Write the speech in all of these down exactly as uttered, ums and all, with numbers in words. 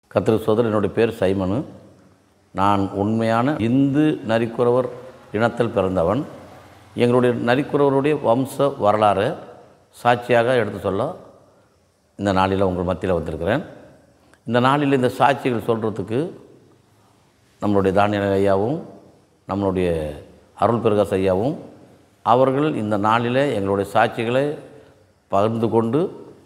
கர்த்தருக்கு ஸ்தோத்திரம். என்னுடைய பேர் சைமனு. நான் உண்மையான இந்து நரிக்குறவர் இனத்தில் பிறந்தவன். எங்களுடைய நரிக்குறவருடைய வம்ச வரலாறு சாட்சியாக எடுத்து சொல்ல இந்த நாளில் உங்கள் மத்தியில் வந்திருக்கிறேன். இந்த நாளில் இந்த சாட்சிகள் சொல்கிறதுக்கு நம்மளுடைய தானியல் ஐயாவும் நம்மளுடைய அருள் பிரகாஷ் ஐயாவும் அவர்கள் இந்த நாளில் எங்களுடைய சாட்சிகளை பகிர்ந்து கொண்டு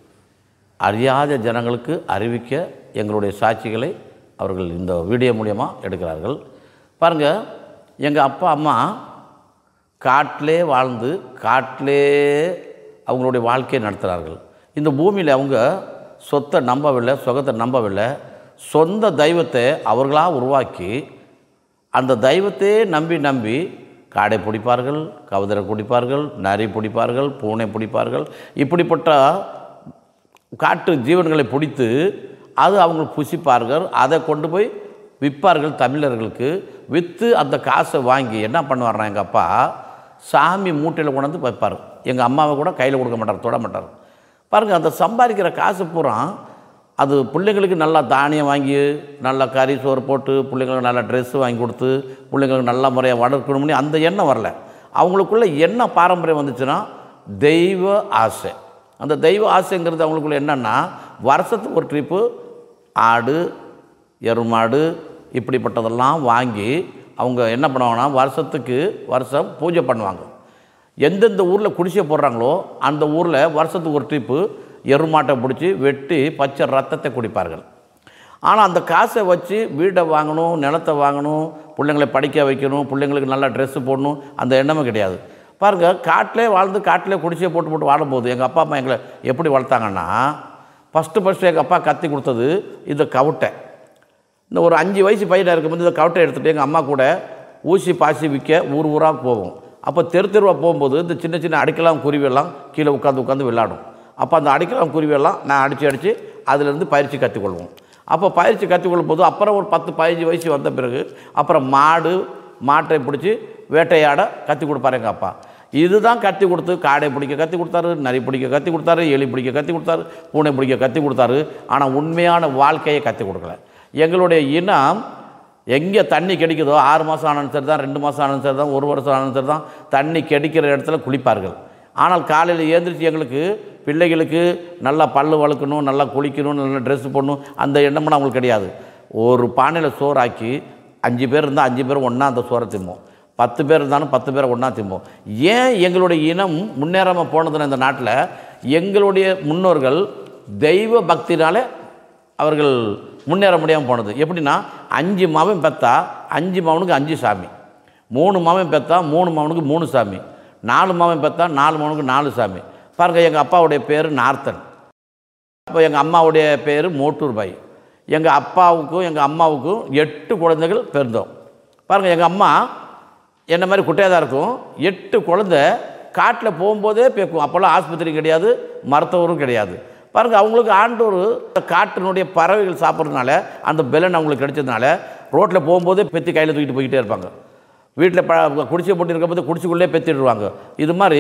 அறியாத ஜனங்களுக்கு அறிவிக்க எங்களுடைய சாட்சிகளை அவர்கள் இந்த வீடியோ மூலியமாக எடுக்கிறார்கள். பாருங்கள், எங்கள் அப்பா அம்மா காட்டிலே வாழ்ந்து காட்டிலே அவங்களுடைய வாழ்க்கையை நடத்துகிறார்கள். இந்த பூமியில் அவங்க சொத்தை நம்பவில்லை, சுகத்தை நம்பவில்லை. சொந்த தெய்வத்தை அவர்களாக உருவாக்கி அந்த தெய்வத்தையே நம்பி நம்பி காடை பிடிப்பார்கள், கவுதரை பிடிப்பார்கள், நரி பிடிப்பார்கள், பூனை பிடிப்பார்கள். இப்படிப்பட்ட காட்டு ஜீவன்களை பிடித்து அது அவங்க புசிப்பார்கள். அதை கொண்டு போய் விற்பார்கள் தமிழர்களுக்கு. விற்று அந்த காசை வாங்கி என்ன பண்ணுவார்னா எங்கள் அப்பா சாமி மூட்டையில் கொண்டு வந்து வைப்பார். எங்கள் அம்மாவை கூட கையில் கொடுக்க மாட்டார், தொட மாட்டார். பாருங்கள், அந்த சம்பாதிக்கிற காசு பூரா அது பிள்ளைங்களுக்கு நல்லா தானியம் வாங்கி நல்லா கறி சோறு போட்டு பிள்ளைங்களுக்கு நல்லா ட்ரெஸ்ஸு வாங்கி கொடுத்து பிள்ளைங்களுக்கு நல்ல முறையாக வளர்க்கணும்னு அந்த எண்ணம் வரல. அவங்களுக்குள்ள என்ன பாரம்பரியம் வந்துச்சுன்னா தெய்வ ஆசை. அந்த தெய்வ ஆசைங்கிறது அவங்களுக்குள்ள என்னென்னா வருஷத்துக்கு ஒரு ட்ரிப்பு ஆடு எருமாடு இப்படிப்பட்டதெல்லாம் வாங்கி அவங்க என்ன பண்ணுவாங்கன்னா வருஷத்துக்கு வருஷம் பூஜை பண்ணுவாங்க. எந்தெந்த ஊரில் குடிசை போடுறாங்களோ அந்த ஊரில் வருஷத்துக்கு ஒரு ட்ரிப்பு எருமாட்டை பிடிச்சி வெட்டி பச்சை ரத்தத்தை குடிப்பார்கள். ஆனால் அந்த காசை வச்சு வீடை வாங்கணும், நிலத்தை வாங்கணும், பிள்ளைங்களை படிக்க வைக்கணும், பிள்ளைங்களுக்கு நல்லா ட்ரெஸ்ஸு போடணும், அந்த எண்ணமே கிடையாது. பாருங்கள், காட்டிலே வாழ்ந்து காட்டிலே குடிசையை போட்டு போட்டு வாழும்போது எங்கள் அப்பா அம்மா எங்களை எப்படி வளர்த்தாங்கன்னா ஃபஸ்ட்டு ஃபஸ்ட்டு எங்கள் அப்பா கற்றுக் கொடுத்தது இந்த கவுட்டை. இந்த ஒரு அஞ்சு வயசு பையனாக இருக்கும்போது இந்த கவுட்டை எடுத்துகிட்டு எங்கள் அம்மா கூட ஊசி பாசி விற்க ஊர் ஊராக போவோம். அப்போ தெரு தெருவாக போகும்போது இந்த சின்ன சின்ன அடிக்கலாம் குருவியெல்லாம் கீழே உட்காந்து உட்காந்து விளையாடும். அப்போ அந்த அடிக்கலாம் குருவியெல்லாம் நான் அடித்து அடித்து அதிலேருந்து பயிற்சி கற்றுக்கொள்வோம். அப்போ பயிற்சி கற்றுக்கொள்ளும் போது அப்புறம் ஒரு பத்து பதினஞ்சு வயசு வந்த பிறகு அப்புறம் மாடு மாட்டை பிடிச்சி வேட்டையாட கற்றுக் கொடுப்பாரு எங்கள் அப்பா. இதுதான் கற்றுக் கொடுத்து காடை பிடிக்க கற்றுக் கொடுத்தாரு, நரி பிடிக்க கற்றுக் கொடுத்தாரு, எலி பிடிக்க கற்றுக் கொடுத்தாரு, பூனை பிடிக்க கற்றுக் கொடுத்தாரு. ஆனால் உண்மையான வாழ்க்கையை கற்றுக் கொடுக்கல. எங்களுடைய இனம் எங்கே தண்ணி கிடைக்குதோ ஆறு மாதம் ஆனாலும் சரி தான், ரெண்டு மாதம் ஆனாலும் சரி தான், ஒரு வருஷம் ஆனாலும் சரி தான், தண்ணி கிடைக்கிற இடத்துல குளிப்பார்கள். ஆனால் காலையில் ஏந்திரிச்சு எங்களுக்கு பிள்ளைகளுக்கு நல்லா பல்லு வளர்க்கணும், நல்லா குளிக்கணும், நல்லா ட்ரெஸ்ஸு போடணும், அந்த எண்ணம்லாம் அவங்களுக்கு கிடையாது. ஒரு பானையில் சோறாக்கி அஞ்சு பேர் இருந்தால் அஞ்சு பேர் ஒன்றா அந்த சோறை திம்போம், பத்து பேர் இருந்தாலும் பத்து பேரை ஒன்றா திம்போம். ஏன் எங்களுடைய இனம் முன்னேறாமல் போனதுன்னு இந்த நாட்டில் எங்களுடைய முன்னோர்கள் தெய்வ பக்தினாலே அவர்கள் முன்னேற முடியாமல் போனது. எப்படின்னா அஞ்சு மாவன் பெற்றா அஞ்சு மாவனுக்கு அஞ்சு சாமி, மூணு மாவன் பெற்றா மூணு மாவனுக்கு மூணு சாமி, நாலு மாவன் பெற்றா நாலு மாவனுக்கு நாலு சாமி. பாருங்கள், எங்கள் அப்பாவுடைய பேர் நார்த்தன், அப்போ எங்கள் அம்மாவுடைய பேர் மோட்டூர் பாய். எங்கள் அப்பாவுக்கும் எங்கள் அம்மாவுக்கும் எட்டு குழந்தைகள் பிறந்தோம். பாருங்கள், எங்கள் அம்மா என்ன மாதிரி குட்டையாக தான் இருக்கும். எட்டு குழந்தை காட்டில் போகும்போதே பேக்கும். அப்போல்லாம் ஆஸ்பத்திரி கிடையாது, மருத்துவரும் கிடையாது. பாருங்கள், அவங்களுக்கு ஆண்டோர் காட்டினுடைய பறவைகள் சாப்பிட்றதுனால அந்த பெலன் அவங்களுக்கு கிடைச்சதுனால ரோட்டில் போகும்போதே பெத்தி கையில் தூக்கிட்டு போய்கிட்டே இருப்பாங்க. வீட்டில் ப குடிசை போட்டு இருக்கும்போது குடிசைக்குள்ளே பெத்திடுவாங்க. இது மாதிரி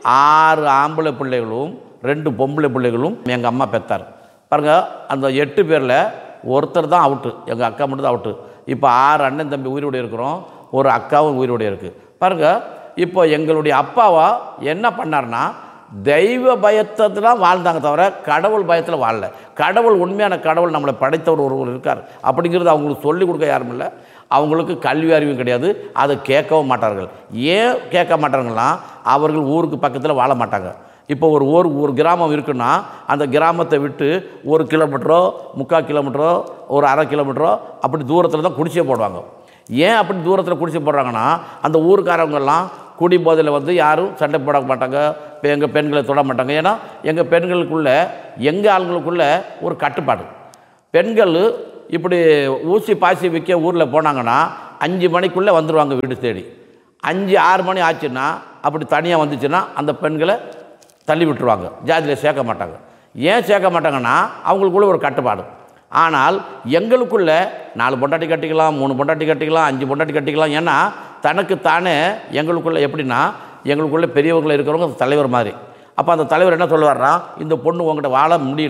ஆறு ஆம்பளை பிள்ளைகளும் ரெண்டு பொம்பளை பிள்ளைகளும் எங்கள் அம்மா பெற்றார். பாருங்கள், அந்த எட்டு பேரில் ஒருத்தர் தான் அவுட்டு, எங்கள் அக்கா மட்டும் தான் அவுட்டு. இப்போ ஆறு அண்ணன் தம்பி உயிரோடு இருக்கிறோம், ஒரு அக்காவும் உயிரோடு இருக்குது. பாருங்கள், இப்போ எங்களுடைய அப்பாவா என்ன பண்ணார்னா தெய்வ பயத்தை தான் வாழ்ந்தாங்க தவிர கடவுள் பயத்தில் வாழல. கடவுள் உண்மையான கடவுள் நம்மளை படைத்தவர் ஒருவர் இருக்கார் அப்படிங்கிறது அவங்களுக்கு சொல்லிக் கொடுக்க யாரும் இல்லை. அவங்களுக்கு கல்வி அறிவும் கிடையாது, அதை கேட்கவும் மாட்டார்கள். ஏன் கேட்க மாட்டாங்கன்னா அவர்கள் ஊருக்கு பக்கத்தில் வாழ மாட்டாங்க. இப்போ ஒரு ஊர் ஒரு கிராமம் இருக்குன்னா அந்த கிராமத்தை விட்டு ஒரு கிலோமீட்டரோ முக்கால் கிலோமீட்டரோ ஒரு அரை கிலோமீட்டரோ அப்படி தூரத்தில் தான் குடிசை போடுவாங்க. ஏன் அப்படி தூரத்தில் குடிசை போடுறாங்கன்னா அந்த ஊருக்காரவங்கெல்லாம் குடி போதையில் வந்து யாரும் சண்டை போட மாட்டாங்க, இப்போ எங்கள் பெண்களை தொட மாட்டாங்க. ஏன்னா எங்கள் பெண்களுக்குள்ள எங்கள் ஆளுங்களுக்குள்ள ஒரு கட்டுப்பாடு. பெண்கள் இப்படி ஊசி பாசி விற்க ஊரில் போனாங்கன்னா அஞ்சு மணிக்குள்ளே வந்துடுவாங்க வீடு தேடி. அஞ்சு ஆறு மணி ஆச்சுன்னா அப்படி தனியாக வந்துச்சுன்னா அந்த பெண்களை தள்ளி விட்டுருவாங்க, ஜாதியில் சேர்க்க மாட்டாங்க. ஏன் சேர்க்க மாட்டாங்கன்னா அவங்களுக்குள்ள ஒரு கட்டுப்பாடு. ஆனால் எங்களுக்குள்ள நாலு பொண்டாட்டி கட்டிக்கலாம், மூணு பொண்டாட்டி கட்டிக்கலாம், அஞ்சு பொண்டாட்டி கட்டிக்கலாம். ஏன்னா தனக்கு தானே எங்களுக்குள்ள எப்படின்னா எங்களுக்குள்ள பெரியவர்கள் இருக்கிறவங்க தலைவர் மாதிரி. அப்போ அந்த தலைவர் என்ன சொல்லுவார்னா இந்த பொண்ணு உங்கள்கிட்ட வாழ முடியல,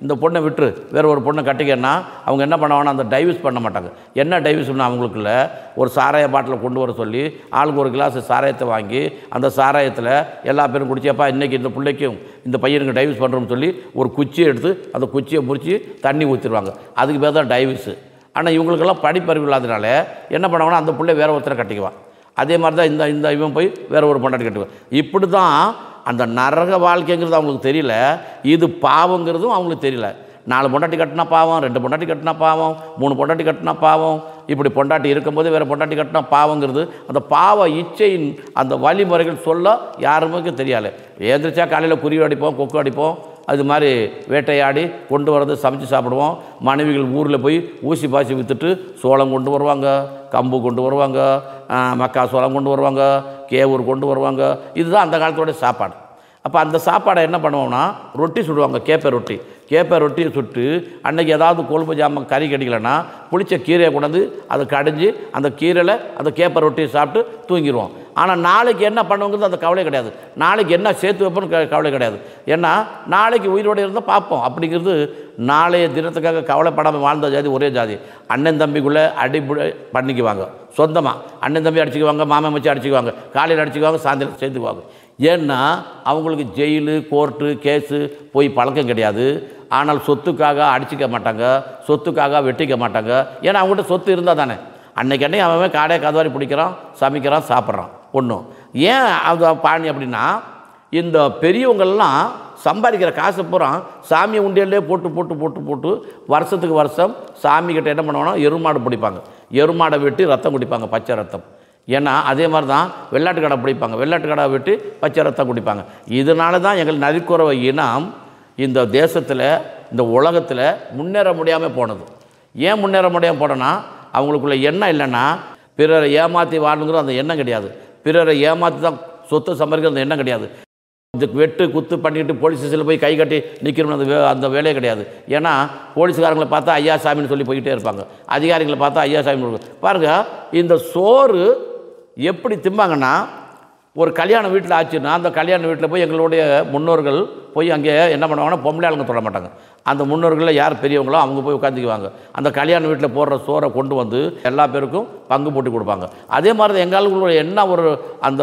இந்த பொண்ணை விட்டுரு வேறு ஒரு பொண்ணை கட்டிக்கன்னா அவங்க என்ன பண்ணுவாங்கன்னா அந்த டைவர்ஸ் பண்ண மாட்டாங்க. என்ன டைவர்ஸ்னா அவங்களுக்குள்ள ஒரு சாராய பாட்டில் கொண்டு வர சொல்லி ஆளுக்கு ஒரு கிளாஸ் சாராயத்தை வாங்கி அந்த சாராயத்தில் எல்லா பேரும் குடிச்சப்பா இன்றைக்கி இந்த பிள்ளைக்கும் இந்த பையனுக்கு டைவர்ஸ் பண்ணுறோம்னு சொல்லி ஒரு குச்சியை எடுத்து அந்த குச்சியை முறித்து தண்ணி ஊற்றிடுவாங்க. அதுக்கு பேர் தான் டைவர்ஸு. ஆனால் இவங்களுக்கெல்லாம் படிப்பறிவு இல்லாதனால என்ன பண்ணுவாங்கன்னா அந்த பிள்ளை வேறு ஒருத்தரை கட்டிக்குவான். அதே மாதிரி தான் இந்த இந்த இவன் போய் வேறு ஒரு பொண்டாட்டி கட்டுவான். இப்படி தான் அந்த நரக வாழ்க்கைங்கிறது அவங்களுக்கு தெரியல, இது பாவங்கிறதும் அவங்களுக்கு தெரியல. நாலு பொண்டாட்டி கட்டினா பாவம், ரெண்டு பொண்டாட்டி கட்டினா பாவம், மூணு பொண்டாட்டி கட்டினா பாவம், இப்படி பொண்டாட்டி இருக்கும்போது வேறு பொண்டாட்டி கட்டினா பாவங்கிறது அந்த பாவ இச்சையின் அந்த வழிமுறைகள் சொல்ல யாருமே தெரியலை. ஏந்திரிச்சா காலையில் குருவி அடிப்போம், கொக்கு அடிப்போம், அது மாதிரி வேட்டையாடி கொண்டு வரது சமைச்சு சாப்பிடுவோம். மனைவிகள் ஊரில் போய் ஊசி பாசி விற்றுட்டு சோளம் கொண்டு வருவாங்க, கம்பு கொண்டு வருவாங்க, மக்கா சோளம் கொண்டு வருவாங்க, கேவூர் கொண்டு வருவாங்க. இதுதான் அந்த காலத்தோடைய சாப்பாடு. அப்போ அந்த சாப்பாடை என்ன பண்ணுவோம்னா ரொட்டி சுடுவாங்க, கேப்பை ரொட்டி. கேப்பை ரொட்டியை சுட்டு அன்றைக்கி ஏதாவது கொழுப்பு ஜாமான் கறி கிடைக்கலன்னா புளிச்ச கீரையை கொண்டாந்து அதை கடைஞ்சி அந்த கீரையில் அந்த கேப்பை ரொட்டியை சாப்பிட்டு தூங்கிடுவோம். ஆனால் நாளைக்கு என்ன பண்ணுவோங்கிறது அந்த கவலை கிடையாது, நாளைக்கு என்ன சேர்த்து வைப்போன்னு க கவலை கிடையாது. ஏன்னா நாளைக்கு உயிரோடு இருந்தால் பார்ப்போம். அப்படிங்கிறது நாளைய தினத்துக்காக கவலைப்படாமல் வாழ்ந்த ஜாதி ஒரே ஜாதி. அண்ணன் தம்பிக்குள்ளே அடிப்படை பண்ணிக்குவாங்க, சொந்தமாக அண்ணன் தம்பி அடிச்சுக்குவாங்க, மாமன் வச்சு அடிச்சுக்குவாங்க, காலையில் அடிச்சுக்குவாங்க, சாயந்தரம் சேர்த்துக்குவாங்க. ஏன்னா அவங்களுக்கு ஜெயிலு கோர்ட்டு கேஸு போய் பழக்கம் கிடையாது. ஆனால் சொத்துக்காக அடிச்சிக்க மாட்டாங்க, சொத்துக்காக வெட்டிக்க மாட்டாங்க. ஏன்னா அவங்கள்ட்ட சொத்து இருந்தால் தானே. அன்றைக்கி அன்றைக்கி அவன் காடை கதவாரி பிடிக்கிறான், சமைக்கிறான், சாப்பிட்றான். ஒன்றும் ஏன் அது பாணி அப்படின்னா இந்த பெரியவங்கள்லாம் சம்பாதிக்கிற காசை பூரா சாமியை உண்டியல்லே போட்டு போட்டு போட்டு போட்டு வருஷத்துக்கு வருஷம் சாமிக்கிட்ட என்ன பண்ணுவாங்கன்னா எருமாடு பிடிப்பாங்க, எருமாடை வெட்டி ரத்தம் குடிப்பாங்க, பச்சை ரத்தம். ஏன்னா அதே மாதிரி தான் வெள்ளாட்டு கடை பிடிப்பாங்க, வெள்ளாட்டு கடை வெட்டி பச்சை ரத்தம் குடிப்பாங்க. இதனால தான் எங்கள் நரிக்குறவை இனம் இந்த தேசத்தில் இந்த உலகத்தில் முன்னேற முடியாமல் போனது. ஏன் முன்னேற முடியாமல் போனோன்னா அவங்களுக்குள்ள எண்ணம் இல்லைன்னா பிறரை ஏமாற்றி வாழணுங்கிற அந்த எண்ணம் கிடையாது, பிறரை ஏமாற்றி தான் சொத்து சம்பாதிக்கிற அந்த எண்ணம் கிடையாது. இதுக்கு வெட்டு குத்து பண்ணிக்கிட்டு போலீஸ் ஸ்டேஷனில் போய் கை கட்டி நிற்கணும்னு அந்த வே அந்த வேலையே கிடையாது. ஏன்னா போலீஸ்காரங்களை பார்த்தா ஐயா சாமின்னு சொல்லி போய்கிட்டே இருப்பாங்க, அதிகாரிகளை பார்த்தா ஐயா சாமி. பாருங்கள் இந்த சோறு எப்படி திம்பாங்கன்னா ஒரு கல்யாண வீட்டில் ஆச்சுன்னா அந்த கல்யாண வீட்டில் போய் எங்களுடைய முன்னோர்கள் போய் அங்கே என்ன பண்ணுவாங்கன்னா பொம்பளை ஆளுங்க தொட மாட்டாங்க. அந்த முன்னோர்களில் யார் பெரியவங்களோ அவங்க போய் உட்காந்துக்குவாங்க. அந்த கல்யாண வீட்டில் போடுற சோறை கொண்டு வந்து எல்லா பேருக்கும் பங்கு போட்டு கொடுப்பாங்க. அதே மாதிரி தான் எங்களுடைய என்ன ஒரு அந்த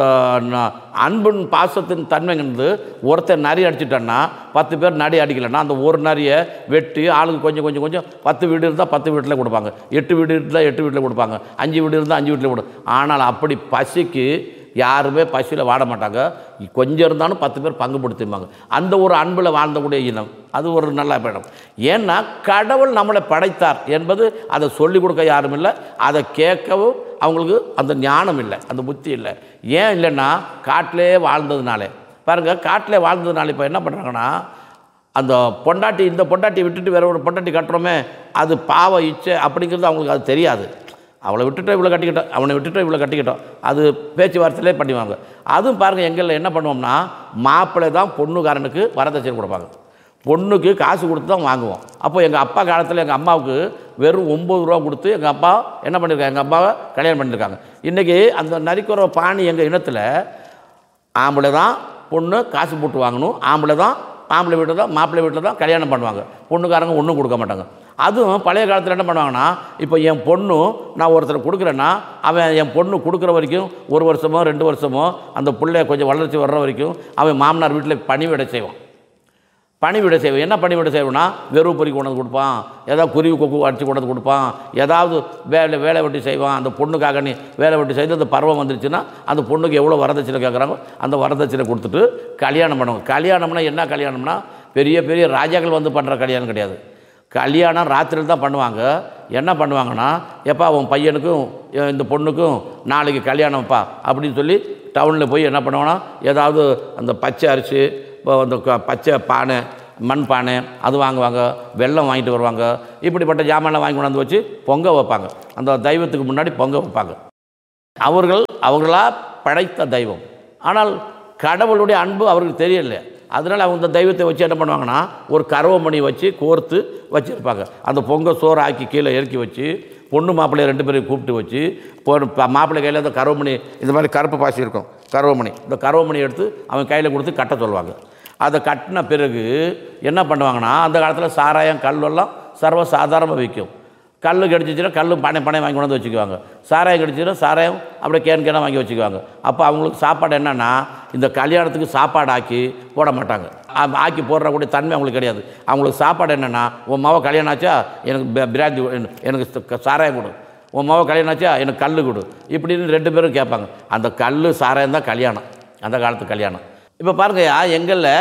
அன்பின் பாசத்தின் தன்மைங்கிறது ஒருத்தர் நரி அடிச்சிட்டோன்னா பத்து பேர் நரி அடிக்கலைன்னா அந்த ஒரு நரியை வெட்டி ஆளுக்கு கொஞ்சம் கொஞ்சம் கொஞ்சம் பத்து வீடு இருந்தால் பத்து வீட்டில் கொடுப்பாங்க, எட்டு வீடு இருந்தால் எட்டு வீட்டில் கொடுப்பாங்க, அஞ்சு வீடு இருந்தால் அஞ்சு வீட்டில் கொடு. ஆனால் அப்படி பசிக்கு யாருமே பசியில் வாட மாட்டாங்க, கொஞ்சம் இருந்தாலும் பத்து பேர் பங்கு படுத்திப்பாங்க. அந்த ஒரு அன்பில் வாழ்ந்தக்கூடிய இனம் அது ஒரு நல்ல இடம். ஏன்னா கடவுள் நம்மளை படைத்தார் என்பது அதை சொல்லிக் கொடுக்க யாரும் இல்லை, அதை கேட்கவும் அவங்களுக்கு அந்த ஞானம் இல்லை, அந்த புத்தி இல்லை. ஏன் இல்லைன்னா காட்டிலே வாழ்ந்ததுனாலே. பாருங்கள் காட்டிலே வாழ்ந்ததுனால இப்போ என்ன பண்ணுறாங்கன்னா அந்த பொண்டாட்டி இந்த பொண்டாட்டி விட்டுட்டு வேறு ஒரு பொண்டாட்டி கட்டுறோமே அது பாவ இச்சை அப்படிங்கிறது அவங்களுக்கு அது தெரியாது. அவளை விட்டுட்டு இவ்வளோ கட்டிக்கிட்டோம், அவனை விட்டுட்டு இவ்வளோ கட்டிக்கிட்டோம், அது பேச்சுவார்த்தையிலே பண்ணுவாங்க. அதுவும் பாருங்கள் எங்களில் என்ன பண்ணுவோம்னா மாப்பிள்ளை தான் பொண்ணுக்காரனுக்கு வரதட்சணை கொடுப்பாங்க, பொண்ணுக்கு காசு கொடுத்து தான் வாங்குவோம். அப்போ எங்கள் அப்பா காலத்தில் எங்கள் அம்மாவுக்கு வெறும் ஒம்பது ரூபா கொடுத்து எங்கள் அப்பா என்ன பண்ணியிருக்காங்க, எங்கள் அம்மாவை கல்யாணம் பண்ணியிருக்காங்க. இன்றைக்கி அந்த நரிக்குற பாணி எங்கள் இனத்தில் ஆம்பளை தான் பொண்ணு காசு போட்டு வாங்கணும், ஆம்பளை தான் ஆம்பளை வீட்டில் தான் மாப்பிள்ளை வீட்டில் தான் கல்யாணம் பண்ணுவாங்க, பொண்ணுக்காரங்க ஒன்றும் கொடுக்க மாட்டாங்க. அதுவும் பழைய காலத்தில் என்ன பண்ணுவாங்கன்னா இப்போ என் பொண்ணு நான் ஒருத்தர் கொடுக்குறேன்னா அவன் என் பொண்ணு கொடுக்குற வரைக்கும் ஒரு வருஷமோ ரெண்டு வருஷமோ அந்த பிள்ளை கொஞ்சம் வளர்ச்சி வர்ற வரைக்கும் அவன் மாமனார் வீட்டில் பணிவிடை செய்வான். பணிவிடை செய்வான் என்ன பணிவிடை செய்வோன்னா வெறும் பொறி கொண்டு வந்து கொடுப்பான், ஏதாவது குருவி கொக்கு அடித்து கொண்டு வந்து கொடுப்பான், ஏதாவது வேலை வேலை வெட்டி செய்வான். அந்த பொண்ணுக்காக நீ வேலை வெட்டி செய்து அந்த பருவம் வந்துருச்சுன்னா அந்த பொண்ணுக்கு எவ்வளோ வரதட்சணை கேட்குறாங்க அந்த வரதட்சணை கொடுத்துட்டு கல்யாணம் பண்ணுவாங்க. கல்யாணம்னா என்ன கல்யாணம்னா பெரிய பெரிய ராஜாக்கள் வந்து பண்ணுற கல்யாணம் கிடையாது. கல்யாணம் ராத்திரியில் தான் பண்ணுவாங்க. என்ன பண்ணுவாங்கன்னா எப்பா உன் பையனுக்கும் இந்த பொண்ணுக்கும் நாளைக்கு கல்யாணம்ப்பா அப்படின்னு சொல்லி டவுனில் போய் என்ன பண்ணுவாங்கன்னா ஏதாவது அந்த பச்சை அரிசி இப்போ அந்த பச்சை பானை மண் பானை அது வாங்குவாங்க, வெல்லம் வாங்கிட்டு வருவாங்க, இப்படிப்பட்ட ஜாமான்லாம் வாங்கி கொண்டாந்து வச்சு பொங்க வைப்பாங்க. அந்த தெய்வத்துக்கு முன்னாடி பொங்க வைப்பாங்க. அவர்கள் அவர்களா படைத்த தெய்வம், ஆனால் கடவுளுடைய அன்பு அவர்களுக்கு தெரியல. அதனால் அவங்க இந்த தெய்வத்தை வச்சு என்ன பண்ணுவாங்கன்னா ஒரு கருவமணி வச்சு கோர்த்து வச்சுருப்பாங்க. அந்த பொங்கல் சோறு ஆக்கி கீழே இறக்கி வச்சு பொண்ணு மாப்பிள்ளையை ரெண்டு பேரையும் கூப்பிட்டு வச்சு மாப்பிள்ளை கையில் அந்த கருவமணி இந்த மாதிரி கருப்பு பாசி இருக்கும் கருவமணி, இந்த கருவமணி எடுத்து அவன் கையில் கொடுத்து கட்ட சொல்லுவாங்க. அதை கட்டின பிறகு என்ன பண்ணுவாங்கன்னா, அந்த காலத்தில் சாராயம் கல்லெல்லாம் சர்வ சாதாரணமாக விற்கும். கல் கிடச்சிச்சுன்னா கல் பனை பனை வாங்கி கொண்டு வந்து வச்சுக்குவாங்க. சாராயம் கிடச்சிச்சுன்னா சாராயம் அப்படியே கேன் கேனாக வாங்கி வச்சுக்குவாங்க. அப்போ அவங்களுக்கு சாப்பாடு என்னென்னா, இந்த கல்யாணத்துக்கு சாப்பாடு ஆக்கி போட மாட்டாங்க. ஆக்கி போடுறக்கூடிய தன்மை அவங்களுக்கு கிடையாது. அவங்களுக்கு சாப்பாடு என்னென்னா, உன் மாவை கல்யாணம் ஆச்சா எனக்கு பிராந்தி, எனக்கு சாராயம் கொடு, உன் மாவை கல்யாணம் ஆச்சா எனக்கு கல் கொடு, இப்படின்னு ரெண்டு பேரும் கேட்பாங்க. அந்த கல் சாராயம் தான் கல்யாணம், அந்த காலத்து கல்யாணம். இப்போ பாருங்கய்யா, எங்களில்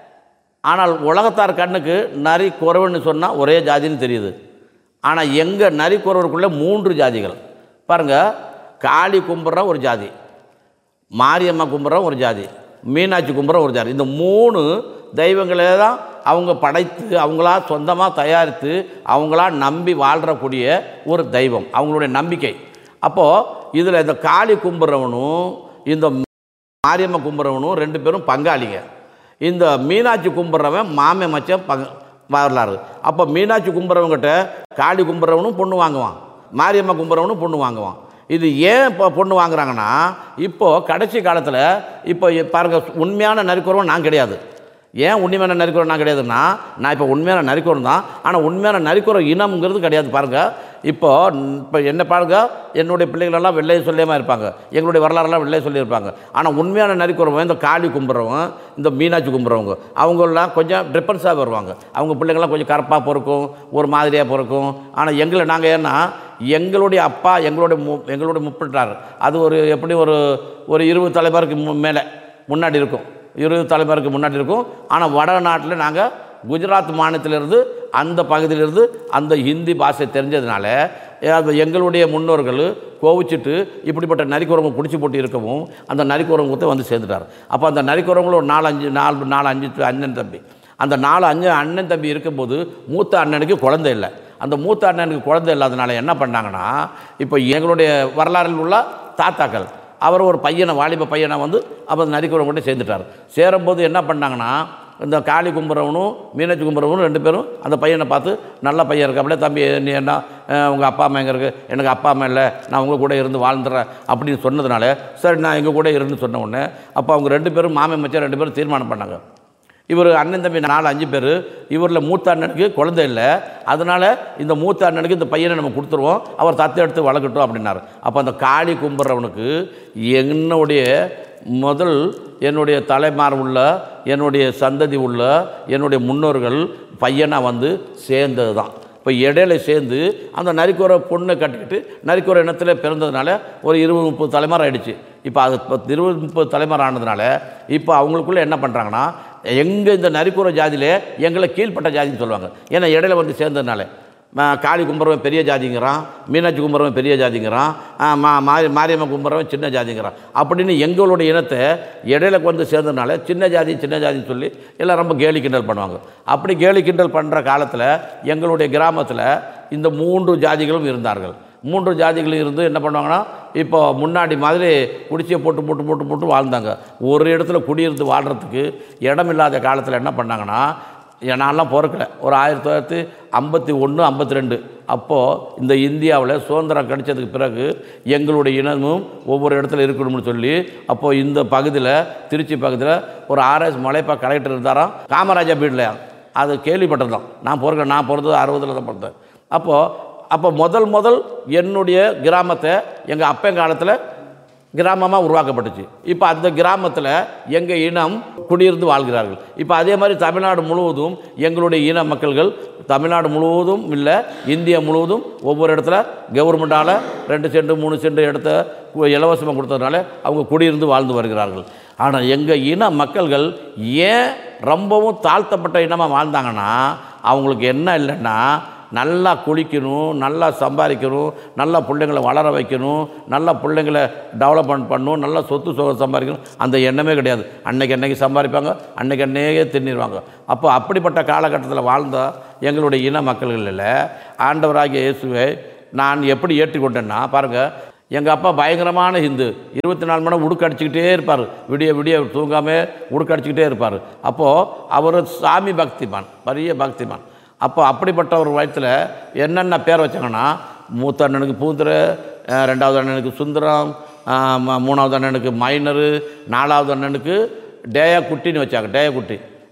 ஆனால் உலகத்தார் கண்ணுக்கு நரி குறவுன்னு சொன்னால் ஒரே ஜாதின்னு தெரியுது. ஆனால் எங்கள் நரி குறவருக்குள்ளே மூன்று ஜாதிகள் பாருங்கள். காளி கும்பிட்ற ஒரு ஜாதி, மாரியம்மா கும்பிட்ற ஒரு ஜாதி, மீனாட்சி கும்பிட்ற ஒரு ஜாதி. இந்த மூணு தெய்வங்களே தான் அவங்க படைத்து அவங்களா சொந்தமாக தயாரித்து அவங்களா நம்பி வாழ்கிறக்கூடிய ஒரு தெய்வம், அவங்களுடைய நம்பிக்கை. அப்போது இதில் இந்த காளி கும்பிட்றவனும் இந்த மாரியம்மா கும்பிட்றவனும் ரெண்டு பேரும் பங்காளிங்க. இந்த மீனாட்சி கும்பிட்றவன் மாமே மச்சம் பங்க வரலாறு. அப்போ மீனாட்சி கும்பிட்றவங்கிட்ட காளி கும்பிட்றவனும் பொண்ணு வாங்குவான், மாரியம்மா கும்பிட்றவனும் பொண்ணு வாங்குவான். இது ஏன் இப்போ பொண்ணு வாங்குறாங்கன்னா, இப்போது கடைசி காலத்தில் இப்போ பாருங்கள், உண்மையான நரிக்குறவன் நான் கிடையாது. ஏன் உண்மையான நரிக்குறவன் நான் கிடையாதுன்னா, நான் இப்போ உண்மையான நரிக்குறவன் தான், ஆனால் உண்மையான நரிக்குற இனம்ங்கிறது கிடையாது. பாருங்கள், இப்போது இப்போ என்ன பாருங்கள், என்னுடைய பிள்ளைகளெல்லாம் வெள்ளையை சொல்லியமாக இருப்பாங்க, எங்களுடைய வரலாறுலாம் வெள்ளையை சொல்லியிருப்பாங்க. ஆனால் உண்மையான நரிக்குறவன் இந்த காளி கும்பிட்றவன், இந்த மீனாட்சி கும்பிட்றவங்க, அவங்களாம் கொஞ்சம் டிஃப்ரென்ஸாக வருவாங்க. அவங்க பிள்ளைங்கள்லாம் கொஞ்சம் கருப்பாக பிறக்கும், ஒரு மாதிரியாக பிறக்கும். ஆனால் எங்களை நாங்கள் ஏன்னா எங்களுடைய அப்பா எங்களுடைய மு எங்களுடைய முப்பிட்டார் அது ஒரு எப்படி ஒரு ஒரு இருபது தலைமுறைக்கு மு மேலே முன்னாடி இருக்கும், இருபது தலைமுறைக்கு முன்னாடி இருக்கும். ஆனால் வடநாட்டில் நாங்கள் குஜராத் மாநிலத்திலிருந்து அந்த பகுதியிலிருந்து அந்த ஹிந்தி பாஷை தெரிஞ்சதுனால எங்களுடைய முன்னோர்கள் கோவிச்சிட்டு இப்படிப்பட்ட நரிக்குறவங்க பிடிச்சி போட்டு இருக்கவும் அந்த நரிக்குறவங்கத்தை வந்து சேர்ந்துட்டார். அப்போ அந்த நரிக்குறவங்களும் ஒரு நாலு அஞ்சு நாலு நாலு அஞ்சு அண்ணன் தம்பி, அந்த நாலு அஞ்சு அண்ணன் தம்பி இருக்கும்போது மூத்த அண்ணனுக்கு குழந்தை இல்லை. அந்த மூத்த அண்ணனுக்கு குழந்தை இல்லாதனால என்ன பண்ணாங்கன்னா, இப்போ எங்களுடைய வரலாறில் உள்ள தாத்தாக்கள் அவர் ஒரு பையனை வாலிப பையனை வந்து அப்போ நரிக்குறவங்க சேர்ந்துட்டார். சேரும்போது என்ன பண்ணாங்கன்னா, இந்த காளி கும்பிட்றவனும் மீனாட்சி கும்பிட்றவனும் ரெண்டு பேரும் அந்த பையனை பார்த்து நல்ல பையன் இருக்கு, அப்படியே தம்பி நீ என்ன உங்கள் அப்பா அம்மா எங்கே இருக்குது, எனக்கு அப்பா அம்மா இல்லை, நான் உங்கள் கூட இருந்து வாழ்ந்துடுறேன் அப்படின்னு சொன்னதுனால சரி நான் எங்கள் கூட இருந்து சொன்ன உடனே அப்போ அவங்க ரெண்டு பேரும் மாமன் மச்சான் ரெண்டு பேரும் தீர்மானம் பண்ணாங்க. இவர் அண்ணன் தம்பி நாலு அஞ்சு பேர், இவரில் மூத்த அண்ணனுக்கு குழந்தை இல்லை, அதனால் இந்த மூத்த அண்ணனுக்கு இந்த பையனை நம்ம கொடுத்துருவோம், அவர் தத்து எடுத்து வளர்க்கட்டும் அப்படின்னாரு. அப்போ அந்த காளி கும்பிட்றவனுக்கு என்னுடைய முதல் என்னுடைய தலைமார் உள்ள என்னுடைய சந்ததி உள்ள என்னுடைய முன்னோர்கள் பையனாக வந்து சேர்ந்தது தான். இப்போ இடையில சேர்ந்து அந்த நரிக்குற பொண்ணை கட்டிக்கிட்டு நரிக்குற இனத்தில் பிறந்ததுனால ஒரு இருபது முப்பது தலைமுறை ஆகிடுச்சு. இப்போ அது இப்போ இருபது முப்பது தலைமுறை ஆனதுனால இப்போ அவங்களுக்குள்ளே என்ன பண்ணுறாங்கன்னா, எங்கள் இந்த நரிக்குற ஜாதியிலே எங்களை கீழ்ப்பட்ட ஜாதின்னு சொல்லுவாங்க. ஏன்னா இடையில வந்து சேர்ந்ததுனால காளி கும்பிட்றவன் பெரிய ஜாதிங்கிறான், மீனாட்சி கும்பிட்றவன் பெரிய ஜாதிங்கிறான், மா மாரி மாரியம்மா கும்பிட்றவன் சின்ன ஜாதிங்கிறான். அப்படின்னு எங்களுடைய இனத்தை இடையில வந்து சேர்ந்ததுனால சின்ன ஜாதி சின்ன ஜாதின்னு சொல்லி எல்லாம் ரொம்ப கேலி கிண்டல் பண்ணுவாங்க. அப்படி கேலி கிண்டல் பண்ணுற காலத்தில் எங்களுடைய கிராமத்தில் இந்த மூன்று ஜாதிகளும் இருந்தார்கள். மூன்று ஜாதிகள் இருந்து என்ன பண்ணுவாங்கன்னா, இப்போ முன்னாடி மாதிரி குடிச்சியை போட்டு போட்டு போட்டு போட்டு வாழ்ந்தாங்க. ஒரு இடத்துல குடியிருந்து வாழ்கிறதுக்கு இடம் இல்லாத காலத்தில் என்ன பண்ணாங்கன்னா, நான்லாம் பிறக்கல, ஒரு ஆயிரத்தி தொள்ளாயிரத்தி ஐம்பத்தி ஒன்று ஐம்பத்தி ரெண்டு அப்போது இந்த இந்தியாவில் சுதந்திரம் கிடைச்சதுக்கு பிறகு எங்களுடைய இனமும் ஒவ்வொரு இடத்துல இருக்கணும்னு சொல்லி அப்போது இந்த பகுதியில் திருச்சி பகுதியில் ஒரு ஆர்எஸ் மலைப்பா கலெக்டர் இருந்தாராம், காமராஜா வீட்டில். அது கேள்விப்பட்டது தான். நான் பிறக்க நான் பிறந்தது அறுபதில் தான் பிறந்தேன். அப்போது அப்போ முதல் முதல் என்னுடைய கிராமத்தை எங்கள் அப்பன் காலத்தில் கிராமமாக உருவாக்கப்பட்டுச்சு. இப்போ அந்த கிராமத்தில் எங்கள் இனம் குடியிருந்து வாழ்கிறார்கள். இப்போ அதே மாதிரி தமிழ்நாடு முழுவதும் எங்களுடைய இன மக்கள்கள் தமிழ்நாடு முழுவதும் இல்லை, இந்தியா முழுவதும் ஒவ்வொரு இடத்துல கவர்மெண்ட்டால் ரெண்டு சென்ட் மூணு சென்ட் இடத்த இலவசமாக கொடுத்ததுனால அவங்க குடியிருந்து வாழ்ந்து வருகிறார்கள். ஆனால் எங்கள் இன மக்கள்கள் ஏன் ரொம்பவும் தாழ்த்தப்பட்ட இனமாக வாழ்ந்தாங்கன்னா, அவங்களுக்கு என்ன இல்லைன்னா, நல்லா குளிக்கணும், நல்லா சம்பாதிக்கணும், நல்லா பிள்ளைங்களை வளர வைக்கணும், நல்லா பிள்ளைங்களை டெவலப்மெண்ட் பண்ணணும், நல்லா சொத்து சுகம் சம்பாதிக்கணும், அந்த எண்ணமே கிடையாது. அன்னைக்கு அன்னைக்கு சம்பாதிப்பாங்க, அன்னைக்கு அன்னைக்கே தின்னிடுவாங்க. அப்போ அப்படிப்பட்ட காலகட்டத்தில் வாழ்ந்த எங்களுடைய இன மக்கள்களில் ஆண்டவராகிய இயேசுவை நான் எப்படி ஏற்றுக்கொண்டேன்னா, பாருங்கள், எங்கள் அப்பா பயங்கரமான ஹிந்து, இருபத்தி நாலு மணி நேரம் உடுக்கு அடிச்சுக்கிட்டே இருப்பார், விடிய விடிய தூங்காமல் உடுக்கு அடிச்சுக்கிட்டே இருப்பார். அப்போது அவர் சாமி பக்திமான், பெரிய பக்திமான். அப்போ அப்படிப்பட்ட ஒரு வயத்தில் என்னென்ன பேர் வச்சாங்கன்னா, மூத்த அண்ணனுக்கு பூந்தர, ரெண்டாவது அண்ணனுக்கு சுந்தரம், மூணாவது அண்ணனுக்கு மைனரு, நாலாவது அண்ணனுக்கு டேயா குட்டின்னு வச்சாங்க. டேயா குட்டி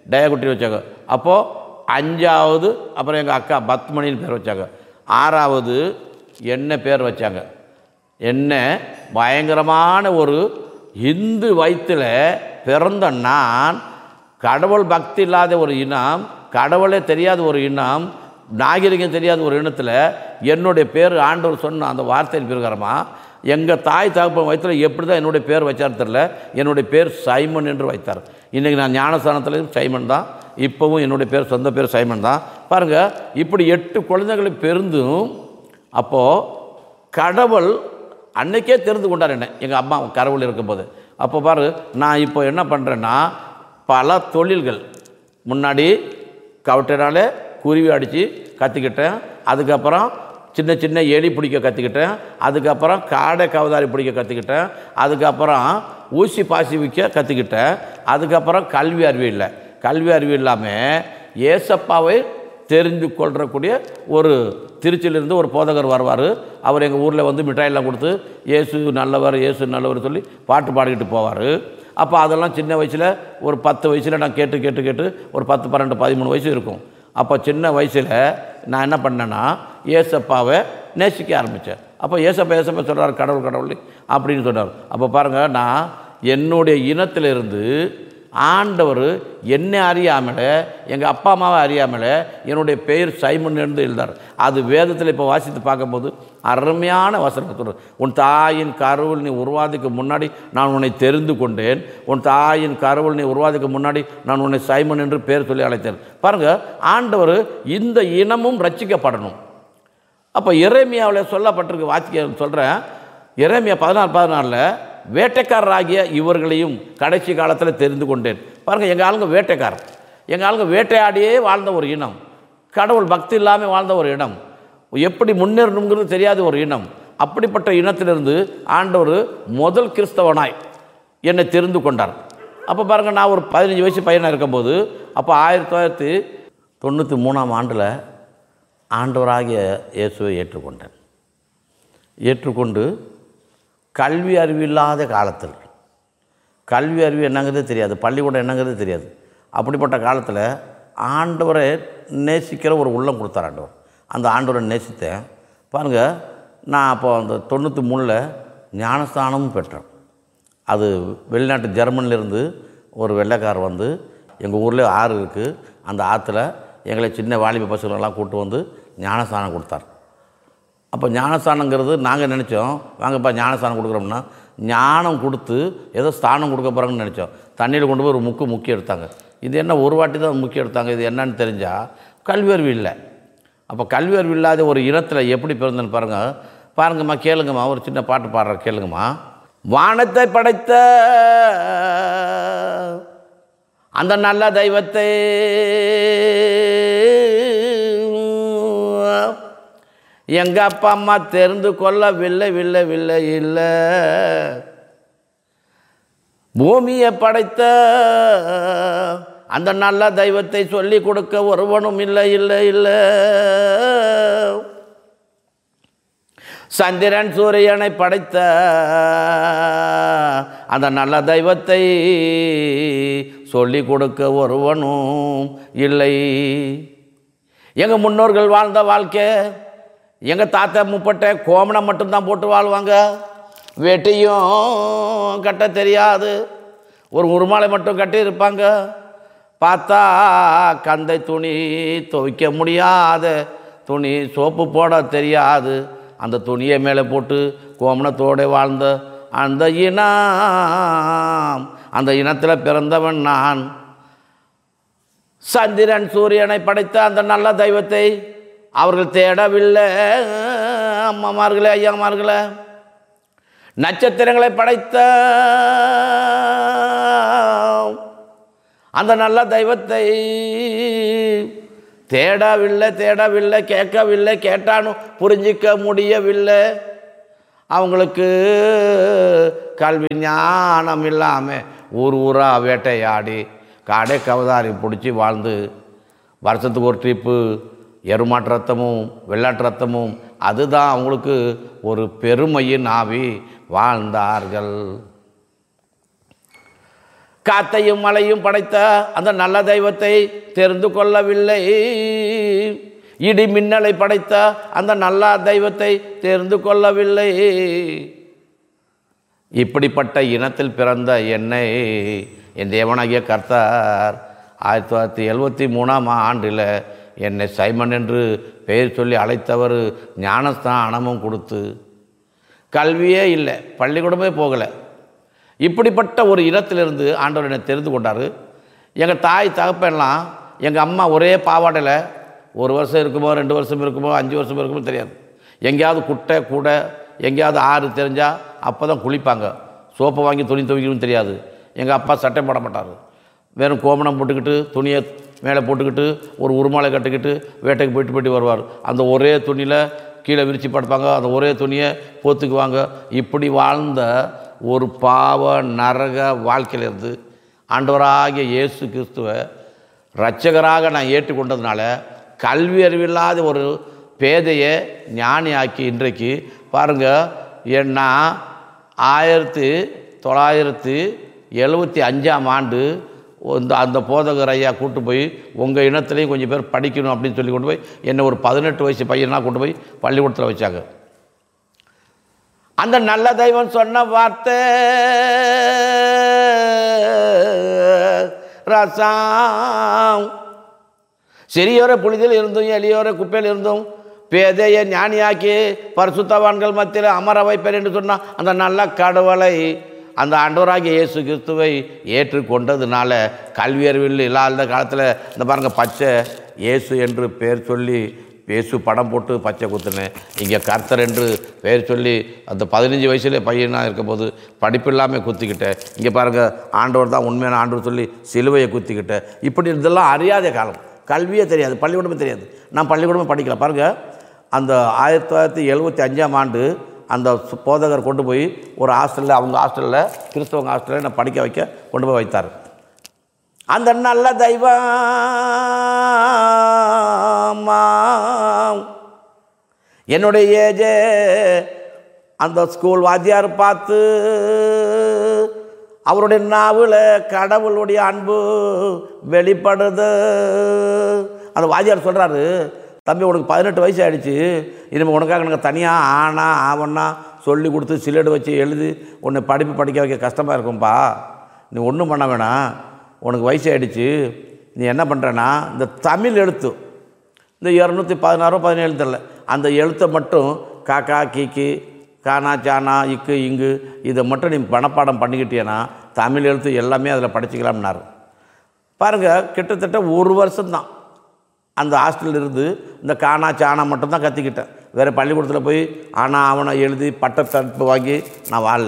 டயாகுட்டி வச்சாங்க. அப்போது அஞ்சாவது அப்புறம் எங்கள் அக்கா பத்மணின்னு பேர் வச்சாங்க. ஆறாவது என்ன பேர் வச்சாங்க. என்ன பயங்கரமான ஒரு இந்து வயிற்றில் பிறந்த நான், கடவுள் பக்தி இல்லாத ஒரு இனம், கடவுளே தெரியாத ஒரு இனம், நாகரிகம் தெரியாத ஒரு இனத்தில் என்னுடைய பேர் ஆண்டவர் சொன்ன அந்த வார்த்தையின் பிரகாரமாக எங்கள் தாய் தகப்பன் வயிற்றில் எப்படி தான் என்னுடைய பேர் வச்சார் தெரில, என்னுடைய பேர் சைமன் என்று வைத்தார். இன்றைக்கி நான் ஞானஸ்தானத்துலேயும் சைமன் தான், இப்போவும் என்னுடைய பேர் சொந்த பேர் சைமன் தான். பாருங்கள், இப்படி எட்டு குழந்தைகளை பெருந்தும் அப்போது கடவுள் அன்றைக்கே தெரிந்து கொண்டார் என்ன, எங்கள் அம்மா கடவுள் இருக்கும்போது. அப்போ பாரு, நான் இப்போ என்ன பண்ணுறேன்னா பல தொழில்கள், முன்னாடி கவட்டினால குருவி அடித்து கற்றுக்கிட்டேன், அதுக்கப்புறம் சின்ன சின்ன எலி பிடிக்க கற்றுக்கிட்டேன், அதுக்கப்புறம் காடை கவதாரி பிடிக்க கற்றுக்கிட்டேன், அதுக்கப்புறம் ஊசி பாசி விற்க கற்றுக்கிட்டேன், அதுக்கப்புறம் கல்வி அறிவு இல்லை. கல்வி அறிவு இல்லாமல் ஏசப்பாவை தெரிந்து கொள்றக்கூடிய ஒரு திருச்சியிலிருந்து ஒரு போதகர் வருவார். அவர் எங்கள் ஊரில் வந்து மிட்டாயெல்லாம் கொடுத்து இயேசு நல்லவர் இயேசு நல்லவர் சொல்லி பாட்டு பாடிக்கிட்டு போவார். அப்போ அதெல்லாம் சின்ன வயசில் ஒரு பத்து வயசில் நான் கேட்டு கேட்டு கேட்டு ஒரு பத்து பன்னெண்டு பதிமூணு வயசு இருக்கும். அப்போ சின்ன வயசில் நான் என்ன பண்ணேன்னா ஏசப்பாவை நேசிக்க ஆரம்பித்தேன். அப்போ ஏசப்பா ஏசப்பா சொல்கிறார் கடவுள் கடவுள் அப்படின்னு சொன்னார். அப்போ பாருங்கள், நான் என்னுடைய இனத்திலிருந்து ஆண்டவர் என்னை அறியாமல், எங்கள் அப்பா அம்மாவை அறியாமல் என்னுடைய பெயர் சைமன் என்று எழுதார். அது வேதத்தில் இப்போ வாசித்து பார்க்கும்போது அருமையான வசனத்தோடு, உன் தாயின் கருவில் நீ உருவாதிக்கு முன்னாடி நான் உன்னை தெரிந்து கொண்டேன், உன் தாயின் கருவில் நீ உருவாதிக்கு முன்னாடி நான் உன்னை சைமன் என்று பேர் சொல்லி அழைத்தேன். பாருங்கள், ஆண்டவர் இந்த இனமும் ரட்சிக்கப்படணும். அப்போ எரேமியாவில் சொல்லப்பட்டிருக்கு, வாசிக்க சொல்கிறேன். எரேமியா பதினாறு பதினாலில் வேட்டைக்காரராகிய இவர்களையும் கடைசி காலத்தில் தெரிந்து கொண்டேன். பாருங்கள், எங்கள் ஆளுங்க வேட்டைக்காரர், எங்கள் ஆளுங்க வேட்டையாடியே வாழ்ந்த ஒரு இனம், கடவுள் பக்தி இல்லாமல் வாழ்ந்த ஒரு இனம், எப்படி முன்னேறணுங்கிறது தெரியாத ஒரு இனம். அப்படிப்பட்ட இனத்திலிருந்து ஆண்டவர் முதல் கிறிஸ்தவனாய் என்னை தெரிந்து கொண்டார். அப்போ பாருங்கள், நான் ஒரு பதினஞ்சு வயசு பையனாக இருக்கும்போது, அப்போ ஆயிரத்தி தொள்ளாயிரத்தி தொண்ணூற்றி மூணாம் ஆண்டில் ஆண்டவராகிய இயேசுவை ஏற்றுக்கொண்டேன். ஏற்றுக்கொண்டு கல்வி அறிவு இல்லாத காலத்தில், கல்வி அறிவு என்னங்கிறது தெரியாது, பள்ளிக்கூடம் என்னங்கிறது தெரியாது, அப்படிப்பட்ட காலத்தில் ஆண்டவரை நேசிக்கிற ஒரு உள்ளம் கொடுத்தார் ஆண்டவர். அந்த ஆண்டவரை நேசித்தேன். பாருங்கள், நான் அப்போ அந்த தொண்ணூற்றி மூணில் ஞானஸ்தானமும் பெற்றேன். அது வெளிநாட்டு ஜெர்மனிலேருந்து ஒரு வெள்ளைக்காரர் வந்து, எங்கள் ஊரில் ஆறு இருக்குது, அந்த ஆற்றுல எங்களை சின்ன வாலிப பசங்களெல்லாம் கூப்பிட்டு வந்து ஞானஸ்தானம் கொடுத்தார். அப்போ ஞானஸ்தானங்கிறது நாங்கள் நினச்சோம், வாங்கப்பா ஞானஸ்தானம் கொடுக்குறோம்னா ஞானம் கொடுத்து ஏதோ ஸ்தானம் கொடுக்க போகிறாங்கன்னு நினச்சோம். தண்ணியில் கொண்டு போய் ஒரு முக்கு முக்கி எடுத்தாங்க. இது என்ன ஒரு வாட்டி தான் முக்கி எடுத்தாங்க, இது என்னன்னு தெரிஞ்சால் கல்வி அறிவு இல்லை. அப்போ கல்வி அறிவு இல்லாத ஒரு இனத்தில் எப்படி பிறந்தேன்னு பாருங்கள். பாருங்கம்மா, கேளுங்கம்மா, ஒரு சின்ன பாட்டு பாடுற கேளுங்கம்மா. வானத்தை படைத்த அந்த நல்ல தெய்வத்தை எங்கள் அப்பா அம்மா தெரிந்து கொள்ளவில்லை வில்லை வில்லை இல்லை. பூமியை படைத்த அந்த நல்ல தெய்வத்தை சொல்லி கொடுக்க ஒருவனும் இல்லை இல்லை இல்லை. சந்திரன் சூரியனை படைத்த அந்த நல்ல தெய்வத்தை சொல்லி கொடுக்க ஒருவனும் இல்லை. எங்கள் முன்னோர்கள் வாழ்ந்த வாழ்க்கை, எங்கள் தாத்தா முப்பட்டை கோமணம் மட்டும்தான் போட்டு வாழ்வாங்க, வேட்டையும் கட்ட தெரியாது, ஒரு உருமாலை மட்டும் கட்டி இருப்பாங்க. பார்த்தா கந்தை துணி துவைக்க முடியாத துணி, சோப்பு போட தெரியாது, அந்த துணியை மேலே போட்டு கோமணத்தோடு வாழ்ந்த அந்த இனம், அந்த இனத்தில் பிறந்தவன் நான். சந்திரன் சூரியனை படைத்த அந்த நல்ல தெய்வத்தை அவர்கள் தேடவில்லை அம்மாமார்களே ஐயாமார்களே. நட்சத்திரங்களை படைத்த அந்த நல்ல தெய்வத்தை தேடவில்லை தேடவில்லை கேட்கவில்லை, கேட்டானும் புரிஞ்சிக்க முடியவில்லை. அவங்களுக்கு கல்வி ஞானம் இல்லாமல் ஊர் ஊராக வேட்டையாடி காடை கவதாரி பிடிச்சி வாழ்ந்து வருஷத்துக்கு ஒரு ட்ரிப்பு எருமாட்டு ரத்தமும் வெள்ளாட்டு ரத்தமும் அதுதான் அவங்களுக்கு ஒரு பெருமையின் ஆவி வாழ்ந்தார்கள். காத்தையும் மலையும் படைத்த அந்த நல்ல தெய்வத்தை தெரிந்து கொள்ளவில்லை. இடி மின்னலை படைத்த அந்த நல்ல தெய்வத்தை தெரிந்து கொள்ளவில்லை. இப்படிப்பட்ட இனத்தில் பிறந்த என்னை என் தேவனாகிய கர்த்தர் ஆயிரத்தி தொள்ளாயிரத்தி எழுபத்தி மூணாம் ஆண்டில் என்னை சைமன் என்று பெயர் சொல்லி அழைத்தவர் ஞானஸ்தானமும் கொடுத்து, கல்வியே இல்லை, பள்ளிக்கூடமே போகலை, இப்படிப்பட்ட ஒரு இனத்திலிருந்து ஆண்டவர் என்னை தெரிந்து கொண்டார். எங்கள் தாய் தகப்பெல்லாம் எங்கள் அம்மா ஒரே பாவாடையில் ஒரு வருஷம் இருக்குமோ ரெண்டு வருஷம் இருக்குமோ அஞ்சு வருஷம் இருக்குமோ தெரியாது. எங்கேயாவது குட்டை கூட எங்கேயாவது ஆறு தெரிஞ்சால் அப்போ தான் குளிப்பாங்க. சோப்பை வாங்கி துணி துவைக்கணும்னு தெரியாது. எங்கள் அப்பா சட்டை போட மாட்டார். வெறும் கோமணம் போட்டுக்கிட்டு துணியை மேலே போட்டுக்கிட்டு ஒரு உருமாலை கட்டிக்கிட்டு வேட்டைக்கு போயிட்டு போயிட்டு வருவார். அந்த ஒரே துணியில் கீழே விரித்து படுப்பாங்க, அந்த ஒரே துணியை போத்துக்குவாங்க. இப்படி வாழ்ந்த ஒரு பாவ நரக வாழ்க்கையிலிருந்து ஆண்டவராகிய இயேசு கிறிஸ்துவை இரட்சகராக நான் ஏற்றுக்கொண்டதுனால கல்வி அறிவில்லாத ஒரு பேதையை ஞானியாக்கி இன்றைக்கு பாருங்கள், ஏன்னா ஆயிரத்தி தொள்ளாயிரத்தி எழுபத்தி அஞ்சாம் ஆண்டு இந்த அந்த போதகர் ஐயா கூட்டு போய் உங்கள் இனத்துலேயும் கொஞ்சம் பேர் படிக்கணும் அப்படின்னு சொல்லி கொண்டு போய் என்னை ஒரு பதினெட்டு வயசு பையனாக கொண்டு போய் பள்ளிக்கூடத்தில் வச்சாங்க. அந்த நல்ல தெய்வம் சொன்ன வார்த்தை ரசம், சிறியோரை புனிதில் இருந்தும் எளியோரை குப்பையில் இருந்தும் பேதையை ஞானியாக்கி பரிசுத்தவான்கள் மத்தியில் அமர வைப்பேன் என்று சொன்னால் அந்த நல்ல கடவுளை அந்த ஆண்டவராகிய இயேசு கிறிஸ்துவை ஏற்றுக்கொண்டதுனால கல்வி அறிவில் இல்லாத காலத்தில் இந்த பாருங்கள் பச்சை இயேசு என்று பெயர் சொல்லி இயேசு படம் போட்டு பச்சை குத்துனேன். இங்கே கர்த்தர் என்று பெயர் சொல்லி அந்த பதினஞ்சு வயசுல பையனாக இருக்கும்போது படிப்பு இல்லாமல் குத்திக்கிட்டேன். இங்கே பாருங்கள் ஆண்டவர் தான் உண்மையான ஆண்டவர் சொல்லி சிலுவையை குத்திக்கிட்டேன். இப்படி இதெல்லாம் அறியாத காலம், கல்வியே தெரியாது, பள்ளிக்கூடமே தெரியாது. நான் பள்ளிக்கூடமே படிக்கல. பாருங்கள், அந்த ஆயிரத்தி தொள்ளாயிரத்தி எழுபத்தி அஞ்சாம் ஆண்டு அந்த போதகர் கொண்டு போய் ஒரு ஹாஸ்டலில், அவங்க ஹாஸ்டலில் கிறிஸ்தவங்க ஹாஸ்டலில் நான் படிக்க வைக்க கொண்டு போய் வைத்தார். அந்த நல்ல தெய்வம் என்னுடைய ஏஜே அந்த ஸ்கூல் வாத்தியார் பார்த்து அவருடைய நாவில் கடவுளுடைய அன்பு வெளிப்படுது. அந்த வாத்தியார் சொல்கிறாரு, தம்பி உனக்கு பதினெட்டு வயசு ஆகிடுச்சு, இனிமேல் உனக்காக நாங்கள் தனியாக ஆனா ஆவன்னா சொல்லி கொடுத்து சிலேடு வச்சு எழுதி உன்னை படிப்பு படிக்க வைக்க கஷ்டமாக இருக்கும்பா. நீ ஒன்றும் பண்ண வேணாம், உனக்கு வயசு ஆகிடுச்சு. நீ என்ன பண்ணுறேன்னா இந்த தமிழ் எழுத்து, இந்த இரநூத்தி பதினாறோ பதினேழு தெரில, அந்த எழுத்தை மட்டும் காக்கா கீக்கி கானா சானா இக்கு இங்கு இதை மட்டும் நீ பணப்பாடம் பண்ணிக்கிட்டேன்னா தமிழ் எழுத்து எல்லாமே அதில் படிச்சுக்கலாம்னாரு. பாருங்கள், கிட்டத்தட்ட ஒரு வருஷம்தான் அந்த ஹாஸ்டலில் இருந்து இந்த கானா சானா மட்டும்தான் கற்றுக்கிட்டேன். வேறு பள்ளிக்கூடத்தில் போய் ஆனால் அவனை எழுதி பட்டத்தடுப்பு வாங்கி நான் வாழல.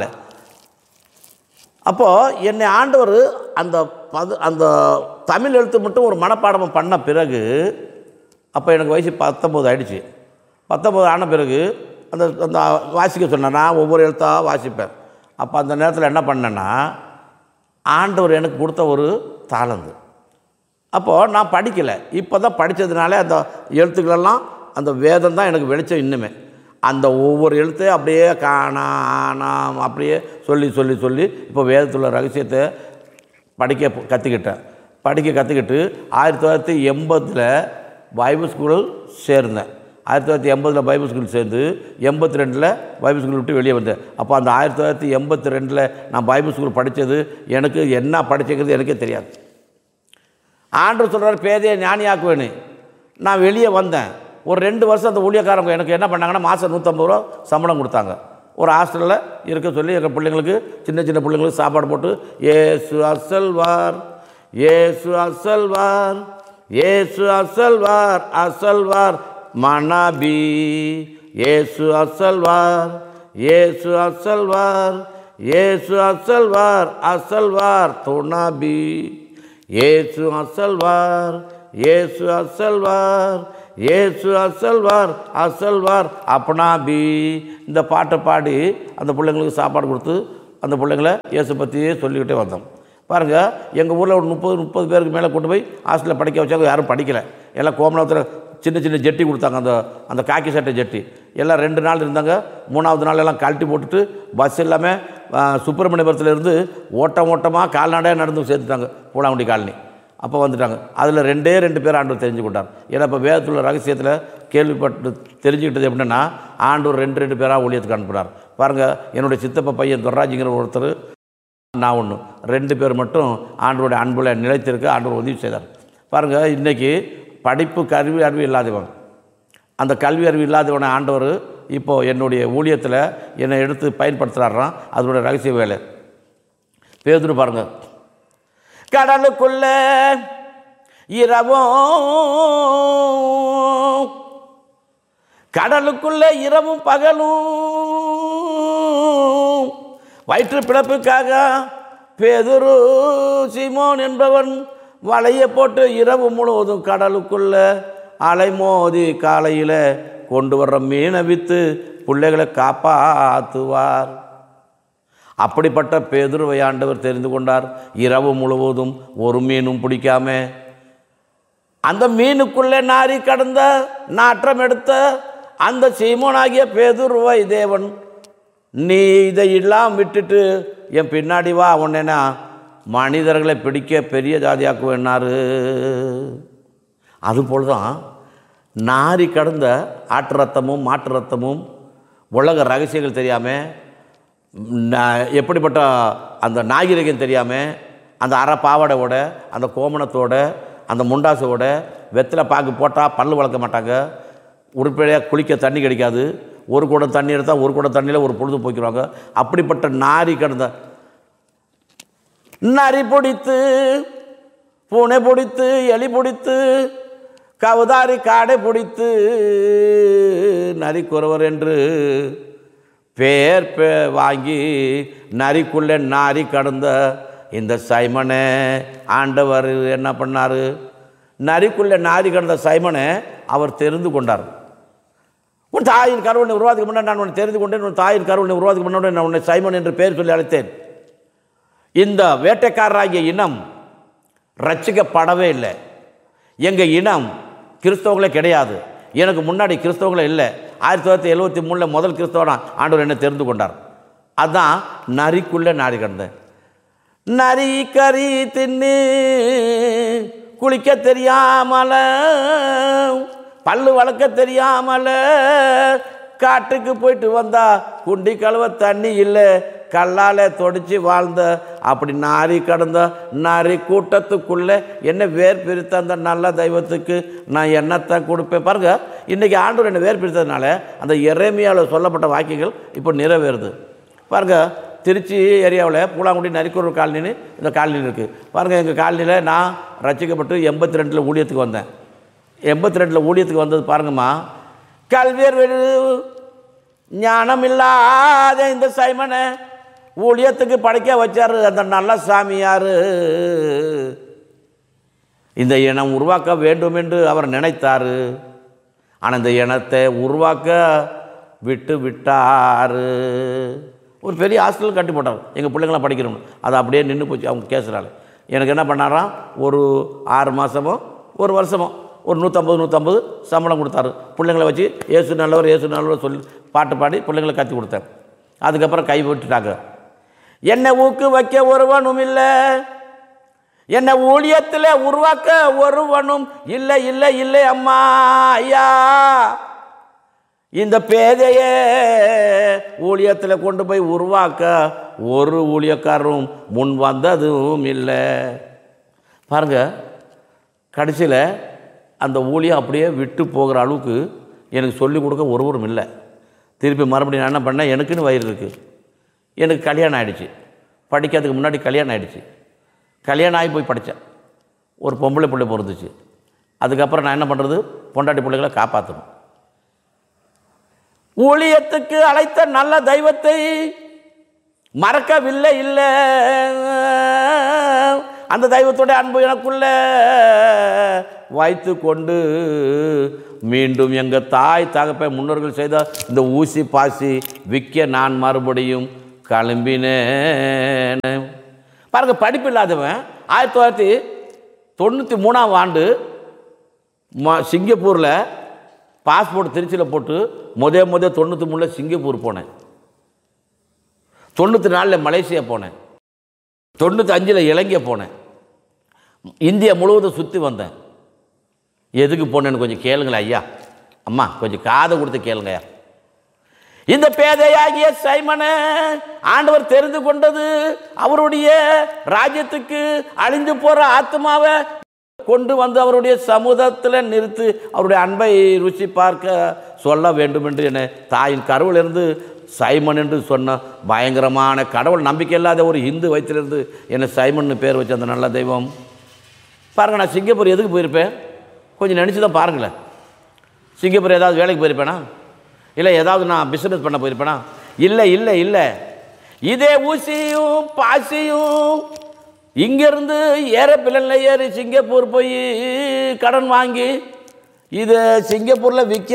அப்போது என்னை ஆண்டவர் அந்த பது அந்த தமிழ் எழுத்து மட்டும் ஒரு மனப்பாடம் பண்ண பிறகு, அப்போ எனக்கு வயசு பத்தொம்போது ஆகிடுச்சு. பத்தொம்போது ஆன பிறகு அந்த அந்த வாசிக்க சொன்னேன். நான் ஒவ்வொரு எழுத்தாக வாசிப்பேன். அப்போ அந்த நேரத்தில் என்ன பண்ணேன்னா, ஆண்டவர் எனக்கு கொடுத்த ஒரு தாளந்து. அப்போது நான் படிக்கலை, இப்போ தான் படித்ததுனால அந்த எழுத்துக்களெல்லாம் அந்த வேதம் தான் எனக்கு வெளிச்சம். இன்னுமே அந்த ஒவ்வொரு எழுத்தையும் அப்படியே காணா ஆனா அப்படியே சொல்லி சொல்லி சொல்லி இப்போ வேதத்துள்ள ரகசியத்தை படிக்க கற்றுக்கிட்டேன். படிக்க கற்றுக்கிட்டு ஆயிரத்தி தொள்ளாயிரத்தி எண்பதில் பைபிள் ஸ்கூல் சேர்ந்தேன். ஆயிரத்தி தொள்ளாயிரத்தி எண்பதில் பைபிள் ஸ்கூல் சேர்ந்து எண்பத்தி ரெண்டில் பைபிள் ஸ்கூல் விட்டு வெளியே வந்தேன். அப்போ அந்த ஆயிரத்தி தொள்ளாயிரத்தி எண்பத்தி ரெண்டில் நான் பைபிள் ஸ்கூல் படித்தது எனக்கு என்ன படிச்சுக்கிறது எனக்கே தெரியாது. ஆண்டவர் சொல்கிறார் பேதையை ஞானியாக்குவேன்னு. நான் வெளியே வந்தேன். ஒரு ரெண்டு வருஷம் அந்த ஊழியக்காரங்க எனக்கு என்ன பண்ணாங்கன்னா மாதம் நூற்றம்பது ரூபா சம்பளம் கொடுத்தாங்க. ஒரு ஹாஸ்டலில் இருக்க சொல்லி எங்கள் பிள்ளைங்களுக்கு, சின்ன சின்ன பிள்ளைங்களுக்கு சாப்பாடு போட்டு, ஏசு அசல்வார் ஏசு அசல்வார் ஏசு அசல்வார் அசல்வார் மனாபி ஏசு அசல்வார் ஏசு அசல்வார் ஏசு அசல்வார் அசல்வார் துணாபி ஏசு அசல்வார் ஏசு அசல்வார் ஏசு அசல்வார் அசல்வார் அப்பனாபி. இந்த பாட்டை பாடி அந்த பிள்ளைங்களுக்கு சாப்பாடு கொடுத்து அந்த பிள்ளைங்கள இயேசு பற்றியே சொல்லிக்கிட்டே வந்தோம். பாருங்கள், எங்கள் ஊரில் ஒரு முப்பது முப்பது பேருக்கு மேலே கொண்டு போய் ஹாஸ்டலில் படிக்க வச்சாங்க. யாரும் படிக்கலை. எல்லாம் கோமலத்தில் சின்ன சின்ன ஜெட்டி கொடுத்தாங்க, அந்த அந்த காக்கி சட்டை ஜெட்டி. எல்லாம் ரெண்டு நாள் இருந்தாங்க. மூணாவது நாள் எல்லாம் கழட்டி போட்டுட்டு பஸ் இல்லாமல் சுப்பிரமணியபுரத்துலேருந்து ஓட்டம் ஓட்டமாக கால்நடையாக நடந்து சேர்த்துட்டாங்க பூலாங்குடி காலனி. அப்போ வந்துட்டாங்க. அதில் ரெண்டே ரெண்டு பேர் ஆண்டவர் தெரிஞ்சு கொண்டார். ஏன்னா இப்போ வேதத்துள்ள ரகசியத்தில் கேள்விப்பட்டு தெரிஞ்சுக்கிட்டது எப்படின்னா ஆண்டவர் ரெண்டு ரெண்டு பேராக ஊழியத்துக்கு அனுப்புனார். பாருங்கள், என்னுடைய சித்தப்பா பையன் துர்ராஜிங்கிற ஒருத்தர், நான் ஒன்று, ரெண்டு பேர் மட்டும் ஆண்டவருடைய அன்புல நிலைத்திருக்க ஆண்டவர் உதவி செய்தார். பாருங்கள், இன்றைக்கி படிப்பு கல்வி அறிவு இல்லாதவன், அந்த கல்வி அறிவு இல்லாதவனை ஆண்டவர் இப்போது என்னுடைய ஊழியத்தில் என்னை எடுத்து பயன்படுத்துகிறாராம். அதனுடைய ரகசிய வேலை. பேதுரு பாருங்கள், கடலுக்குள்ள இரவும் கடலுக்குள்ள இரவும் பகலும் வயிற்று பிளப்புக்காக பேதுரு சீமோன் என்பவன் வலையை போட்டு இரவு முழுவதும் கடலுக்குள்ள அலைமோதி காலையில் கொண்டு வர்ற மீனை விற்று பிள்ளைகளை காப்பாற்றுவார். அப்படிப்பட்ட பேதுருவை ஆண்டவர் தெரிந்து கொண்டார். இரவு முழுவதும் ஒரு மீனும் பிடிக்காம அந்த மீனுக்குள்ளே நாரி கடந்த நாற்றம் எடுத்த அந்த சீமோனாகிய பேதுருவை தேவன், நீ இதை எல்லாம் விட்டுட்டு என் பின்னாடி வா, உடனேனா மனிதர்களை பிடிக்க பெரிய ஜாதியாக்குவேன்னாரு. அதுபோல் தான் நாரி கடந்த ஆட்டு ரத்தமும் மாட்டு ரத்தமும் உலக ரகசியங்கள் தெரியாமல், எப்படிப்பட்ட அந்த நாகரிகம் தெரியாமல், அந்த அரை பாவாடையோட அந்த கோமணத்தோட அந்த முண்டாசோட வெத்தலை பாக்கு போட்டால் பல்லு வளர்க்க மாட்டாங்க, உருப்படியாக குளிக்க தண்ணி கிடைக்காது, ஒரு குடம் தண்ணி எடுத்தால் ஒரு குடம் தண்ணியில் ஒரு பொழுது போய்க்கிறாங்க. அப்படிப்பட்ட நாரி கடந்த நரி பிடித்து பூனை பிடித்து எலி பிடித்து கவுதாரி காடை பிடித்து நரிக்குறவர் என்று பேர் பே வாங்கி நரிக்குள்ளே நாரி கடந்த இந்த சைமனை ஆண்டவர் என்ன பண்ணார்? நரிக்குள்ளே நாரி கடந்த சைமனை அவர் தெரிந்து கொண்டார். உன் தாயின் கருவனை உருவாதுக்கு முன்னாடி நான் உன்னை தெரிந்து கொண்டேன், உன் தாயின் கருவனை உருவாதுக்கு முன்னாடி நான் உன்னை சைமன் என்று பெயர் சொல்லி அழைத்தேன். இந்த வேட்டைக்காரராகிய இனம் ரட்சிக்கப்படவே இல்லை. எங்கள் இனம் கிறிஸ்தவங்களே கிடையாது. எனக்கு முன்னாடி கிறிஸ்தவங்களே இல்லை. ஆயிரத்தி தொள்ளாயிரத்தி எழுபத்தி மூணில் முதல் கிறிஸ்தவனா ஆண்டவர் என்னை தெரிந்து கொண்டார். அதுதான் நரிக்குள்ளே நாரி கடந்தேன். நரி கறி தின்னு குளிக்க தெரியாமல, பல்லு வளர்க்க தெரியாமல, காட்டுக்கு போயிட்டு வந்தா குண்டி கழுவ தண்ணி இல்லை, கல்லால் தொடிச்சு வாழ்ந்த அப்படி நாரி கடந்த நாரி கூட்டத்துக்குள்ளே என்ன வேர் பிரித்த அந்த நல்ல தெய்வத்துக்கு நான் என்னத்தை கொடுப்பேன். பாருங்க, இன்றைக்கி ஆண்டவர் என்னை வேர் பிரித்ததுனால அந்த எரேமியாவில் சொல்லப்பட்ட வாக்கியங்கள் இப்போ நிறைவேறுது. பாருங்கள், திருச்சி ஏரியாவில் பூலாங்குடி நரிக்குறவர் காலனின்னு இந்த காலனி இருக்குது. பாருங்கள், எங்கள் காலனியில் நான் ரசிக்கப்பட்டு எண்பத்தி ரெண்டில் ஊழியத்துக்கு வந்தேன். எண்பத்தி ரெண்டில் ஊழியத்துக்கு வந்தது பாருங்கம்மா, கல்வியர் ஞானம் இல்லாத இந்த சைமனை ஊழியத்துக்கு படைக்க வச்சார் அந்த நல்ல சாமியார். இந்த இனம் உருவாக்க வேண்டும் என்று அவர் நினைத்தார். ஆனால் இந்த இனத்தை உருவாக்க விட்டு விட்டார். ஒரு பெரிய ஹாஸ்டல் கட்டி போட்டார், எங்கள் பிள்ளைங்களாம் படிக்கிறோம். அது அப்படியே நின்று போச்சு அவங்க கேசுறாள். எனக்கு என்ன பண்ணாராம், ஒரு ஆறு மாதமோ ஒரு வருஷமோ ஒரு நூற்றம்பது நூற்றம்பது சம்பளம் கொடுத்தாரு. பிள்ளைங்களை வச்சு ஏசு நல்லவர் ஏசு நல்லவர் சொல்லி பாட்டு பாடி பிள்ளைங்களை கற்றுக் கொடுத்தேன். அதுக்கப்புறம் கை விட்டுட்டாங்க. என்னை ஊக்கு வைக்க ஒருவனும் இல்லை, என்னை ஊழியத்தில் உருவாக்க ஒருவனும் இல்லை இல்லை இல்லை அம்மா ஐயா. இந்த பேதைய ஊழியத்தில் கொண்டு போய் உருவாக்க ஒரு ஊழியக்காரரும் முன் வந்ததும் இல்லை. பாருங்க, கடைசியில் அந்த ஊழியம் அப்படியே விட்டு போகிற அளவுக்கு எனக்கு சொல்லிக் கொடுக்க ஒருவரும் இல்லை. திருப்பி மறுபடியும் நான் என்ன பண்ணேன், எனக்குன்னு வயிறு இருக்குது, எனக்கு கல்யாணம் ஆகிடுச்சு. படிக்கிறதுக்கு முன்னாடி கல்யாணம் ஆகிடுச்சு. கல்யாணம் ஆகி போய் படித்தேன். ஒரு பொம்பளை பிள்ளை பிறந்துச்சு. அதுக்கப்புறம் நான் என்ன பண்ணுறது, பொண்டாட்டி பிள்ளைகளை காப்பாற்றணும். ஊழியத்துக்கு அழைத்த நல்ல தெய்வத்தை மறக்கவில்லை இல்லை. அந்த தெய்வத்தோட அன்பு எனக்குள்ள வைத்து கொண்டு மீண்டும் எங்கள் தாய் தகப்பை முன்னோர்கள் செய்த இந்த ஊசி பாசி விற்க நான் மறுபடியும் கிளம்பினேன். பாருங்க, படிப்பு இல்லாதவன் ஆயிரத்தி தொள்ளாயிரத்தி தொண்ணூற்றி மூணாம் ஆண்டு சிங்கப்பூரில் பாஸ்போர்ட் திருச்சியில் போட்டு முத முத தொண்ணூற்றி மூணில் சிங்கப்பூர் போனேன். தொண்ணூற்றி நாலில் மலேசியா போனேன், தொண்ணூற்றி அஞ்சில் இலங்கை போனேன், இந்தியா முழுவதும் சுற்றி வந்தேன். எதுக்கு போனேன்னு கொஞ்சம் கேளுங்களேன் ஐயா, அம்மா கொஞ்சம் காதை கொடுத்து கேளுங்க ஐயா. இந்த பேதையாகிய சைமனை ஆண்டவர் தெரிந்து கொண்டது அவருடைய ராஜ்யத்துக்கு அழிந்து போகிற ஆத்மாவை கொண்டு வந்து அவருடைய சமூகத்தில் நிறுத்தி அவருடைய அன்பை ருச்சி பார்க்க சொல்ல வேண்டும் என்று என்னை தாயின் கருவிலிருந்து சைமன் என்று சொன்ன பயங்கரமான கடவுள் நம்பிக்கை இல்லாத ஒரு இந்து வயிற்றிலிருந்து என்னை சைமன் பேர் வச்ச அந்த நல்ல தெய்வம். பாருங்கள், நான் சிங்கப்பூர் எதுக்கு போயிருப்பேன் கொஞ்சம் நினச்சி தான் பாருங்களேன். சிங்கப்பூர் ஏதாவது வேலைக்கு போயிருப்பேனா, இல்லை ஏதாவது நான் பிஸ்னஸ் பண்ண போயிருப்பேனா? இல்லை இல்லை இல்லை. இதே ஊசியும் பாசியும் இங்கேருந்து ஏரோப்ளேனில் ஏறி சிங்கப்பூர் போய் கடன் வாங்கி இதை சிங்கப்பூரில் விற்க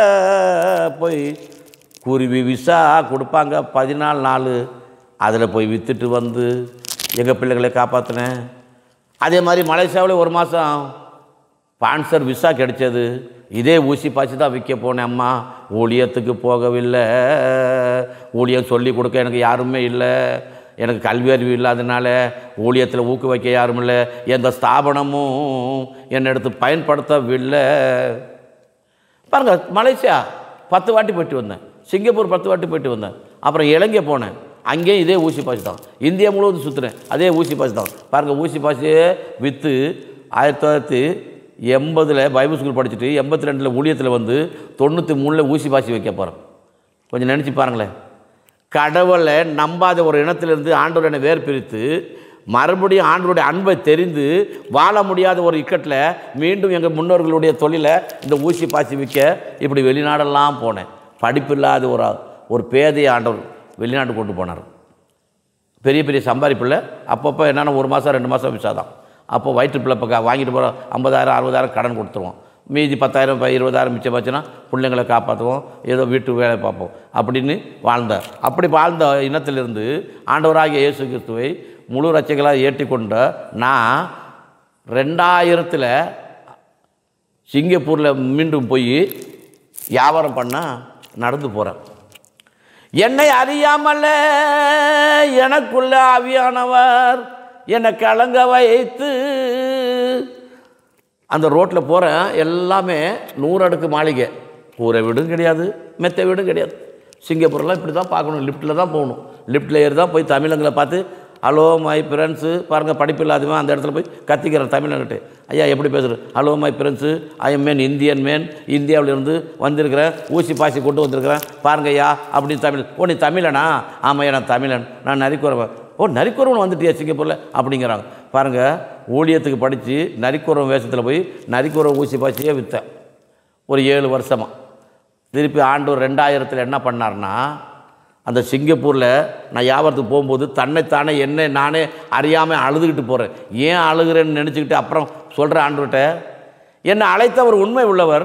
போய் குருவி விசா கொடுப்பாங்க பதினாலு நாள், அதில் போய் விற்றுட்டு வந்து எங்கள் பிள்ளைகளை காப்பாற்றினேன். அதே மாதிரி மலேசியாவில் ஒரு மாதம் பான்சர் விசா கிடைச்சது, இதே ஊசி பாய்ச்சி தான் விற்க போனேன். அம்மா ஊழியத்துக்கு போகவில்லை, ஊழியம் சொல்லி கொடுக்க எனக்கு யாருமே இல்லை, எனக்கு கல்வி அறிவு இல்லாதனால ஊழியத்தில் ஊக்குவிக்க யாரும் இல்லை, எந்த ஸ்தாபனமும் என்னை எடுத்து பயன்படுத்தவில்லை. பாருங்கள், மலேசியா பத்து வாட்டி போய்ட்டு வந்தேன், சிங்கப்பூர் பத்து வாட்டி போய்ட்டு வந்தேன், அப்புறம் இலங்கை போனேன், அங்கேயும் இதே ஊசி பாய்ச்சி தான், இந்தியா முழுவதும் சுற்றுனேன், அதே ஊசி பாய்ச்சி தான். பாருங்கள், ஊசி பாய்ச்சியே விற்று ஆயிரத்தி தொள்ளாயிரத்தி எண்பதில் பைபிள் ஸ்கூல் படிச்சுட்டு எண்பத்தி ரெண்டில் ஊழியத்தில் வந்து தொண்ணூற்றி மூணில் ஊசி பாய்ச்சி வைக்க போகிறேன். கொஞ்சம் நினச்சி பாருங்களேன். கடவுளை நம்பாத ஒரு இனத்திலிருந்து ஆண்டவர் என்னை வேறு பிரித்து மறுபடியும் ஆண்டவருடைய அன்பை தெரிந்து வாழ முடியாத ஒரு இக்கட்டில் மீண்டும் எங்கள் முன்னோர்களுடைய தொழிலை இந்த ஊசி பாய்ச்சி விற்க இப்படி வெளிநாடெல்லாம் போனேன். படிப்பில்லாத ஒரு ஒரு பேதையை ஆண்டவர் வெளிநாட்டு கொண்டு போனார். பெரிய பெரிய சம்பாதிப்பில்லை, அப்பப்போ என்னென்னா ஒரு மாதம் ரெண்டு மாதம் விசா தான். அப்போ வயிற்று பிள்ளை பக்கம் வாங்கிட்டு போகிற ஐம்பதாயிரம் அறுபதாயிரம் கடன் கொடுத்துருவோம், மீதி பத்தாயிரம் இப்போ இருபதாயிரம் மிச்சம் வச்சுன்னா பிள்ளைங்களை காப்பாற்றுவோம், ஏதோ வீட்டு வேலை பார்ப்போம் அப்படின்னு வாழ்ந்தார். அப்படி வாழ்ந்த இனத்திலிருந்து ஆண்டவராகிய இயேசு கிறிஸ்துவை முழு ரட்சகளாக ஏற்றிக்கொண்ட நான் ரெண்டாயிரத்தில் சிங்கப்பூரில் மீண்டும் போய் வியாபாரம் பண்ணால் நடந்து போகிறேன். என்னை அறியாமல் எனக்குள்ள ஆவியானவர் என்னை கலங்க வைத்து அந்த ரோட்டில் போகிறேன். எல்லாமே நூறு அடுக்கு மாளிகை, கூரை வீடும் கிடையாது, மெத்த வீடும் கிடையாது. சிங்கப்பூர்லாம் இப்படி தான் பார்க்கணும், லிஃப்ட்டில் தான் போகணும். லிஃப்ட்டில் ஏறி தான் போய் தமிழங்களை பார்த்து ஹலோ மை ஃப்ரெண்ட்ஸு பாருங்கள், படிப்பு இல்லாதவன் அந்த இடத்துல போய் கத்திக்கிறேன் தமிழன்கிட்ட. ஐயா எப்படி பேசுகிறேன்? Hello my friends, I am man Indian man, இந்தியாவிலேருந்து வந்திருக்கிறேன், ஊசி பாசி கொண்டு வந்திருக்கிறேன் பாருங்க ஐயா அப்படின்னு தமிழ். ஓ நீ தமிழனா? ஆமாம் நான் தமிழன், நான் நரிக்குறவன். ஓ நரிக்குறவன் வந்துட்டியா சிங்கப்பூரில் அப்படிங்கிறாங்க. பாருங்கள், ஊழியத்துக்கு படித்து நரிக்குறவன் வேஷத்தில் போய் நரிக்குறவன் ஊசி பாசியே விற்றேன் ஒரு ஏழு வருஷமாக. திருப்பி ஆண்டவர் ரெண்டாயிரத்தில் என்ன பண்ணார்னா, அந்த சிங்கப்பூரில் நான் வியாபாரத்துக்கு போகும்போது தன்னைத்தானே என்னை நானே அறியாமல் அழுதுகிட்டு போகிறேன். ஏன் அழுகிறேன்னு நினச்சிக்கிட்டு அப்புறம் சொல்கிறேன் ஆண்டவர்கிட்ட, என்னை அழைத்தவர் உண்மை உள்ளவர்,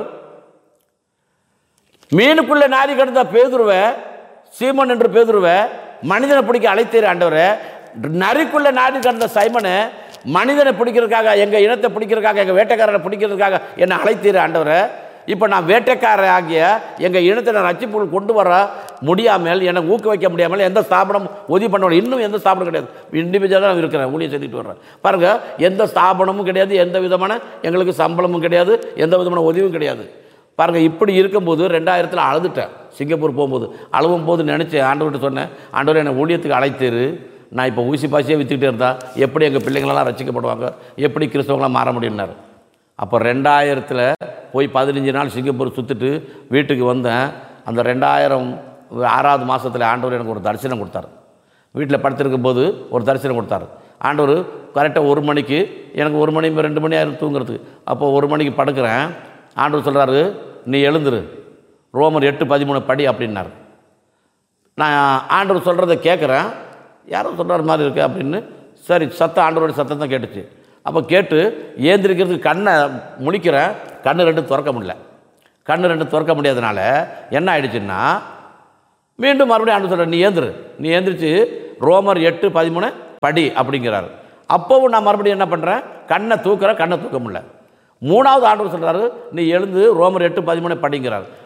மீனுக்குள்ளே நாரி கிடந்த பேதுருவை, சீமன் என்று பேதுருவை மனிதனை பிடிக்க அழைத்தீர் ஆண்டவரை, நரிக்குள்ளே நாரி கிடந்த சைமனை மனிதனை பிடிக்கிறதுக்காக, எங்கள் இனத்தை பிடிக்கிறதுக்காக, எங்கள் வேட்டைக்காரரை பிடிக்கிறதுக்காக என்னை அழைத்தீர் ஆண்டவரை. இப்போ நான் வேட்டைக்காரர் ஆகிய எங்கள் இனத்தை நான் ரட்சிப்புகள் கொண்டு வர முடியாமல், எனக்கு ஊக்குவிக்க முடியாமல் எந்த ஸ்தாபனம் உதவி பண்ண, இன்னும் எந்த ஸ்தாபனம் கிடையாது, இண்டிவிஜுவலாக நான் இருக்கிறேன், ஊழியம் செஞ்சுட்டு வர்றேன். பாருங்கள், எந்த ஸ்தாபனமும் கிடையாது, எந்த விதமான எங்களுக்கு சம்பளமும் கிடையாது, எந்த விதமான உதவியும் கிடையாது. பாருங்கள், இப்படி இருக்கும்போது ரெண்டாயிரத்தில் அழுதுட்டேன். சிங்கப்பூர் போகும்போது அழுவும் போது நினச்சேன், ஆண்டவர்கிட்ட சொன்னேன், ஆண்டவர் என்னை ஊழியத்துக்கு அழைத்தேரு, நான் இப்போ ஊசி பாசியே விற்றுக்கிட்டே இருந்தால் எப்படி எங்கள் பிள்ளைங்களெல்லாம் ரசிக்கப்படுவாங்க, எப்படி கிறிஸ்தவங்களாம் மாற முடியும்னாரு. அப்போ ரெண்டாயிரத்தில் போய் பதினஞ்சு நாள் சிங்கப்பூர் சுற்றிட்டு வீட்டுக்கு வந்தேன். அந்த ரெண்டாயிரம் ஆறாவது மாதத்தில் ஆண்டவர் எனக்கு ஒரு தரிசனம் கொடுத்தார். வீட்டில் படுத்திருக்கும் போது ஒரு தரிசனம் கொடுத்தார் ஆண்டவர். கரெக்டாக ஒரு மணிக்கு, எனக்கு ஒரு மணி ரெண்டு மணி ஆயிரம் தூங்குறதுக்கு. அப்போ ஒரு மணிக்கு படுக்கிறேன். ஆண்டவர் சொல்கிறாரு, நீ எழுந்துரு, ரோமர் எட்டு பதிமூணு படி அப்படின்னார். நான் ஆண்டவர் சொல்கிறத கேட்குறேன், யாரும் சொல்கிற மாதிரி இருக்குது அப்படின்னு. சரி, சத்தம் ஆண்டவருடைய சத்தம் தான் கேட்டுச்சு. அப்போ கேட்டு ஏந்திரிக்கிறதுக்கு கண்ணை முழிக்கிறேன், கண்ணு ரெண்டும் திறக்க முடியல. கண்ணு ரெண்டும் திறக்க முடியாதனால என்ன ஆயிடுச்சுன்னா, மீண்டும் மறுபடியும் ஆண்டு சொல்கிறேன், நீ ஏந்திரு, நீ ஏந்திரிச்சு ரோமர் எட்டு பதிமூணு படி அப்படிங்கிறாரு. அப்போவும் நான் மறுபடியும் என்ன பண்ணுறேன், கண்ணை தூக்குறேன், கண்ணை தூக்க முடியல. மூணாவது ஆண்டவர் சொல்கிறாரு, நீ எழுந்து ரோமர் எட்டு பதிமூணு படிங்கிறார்.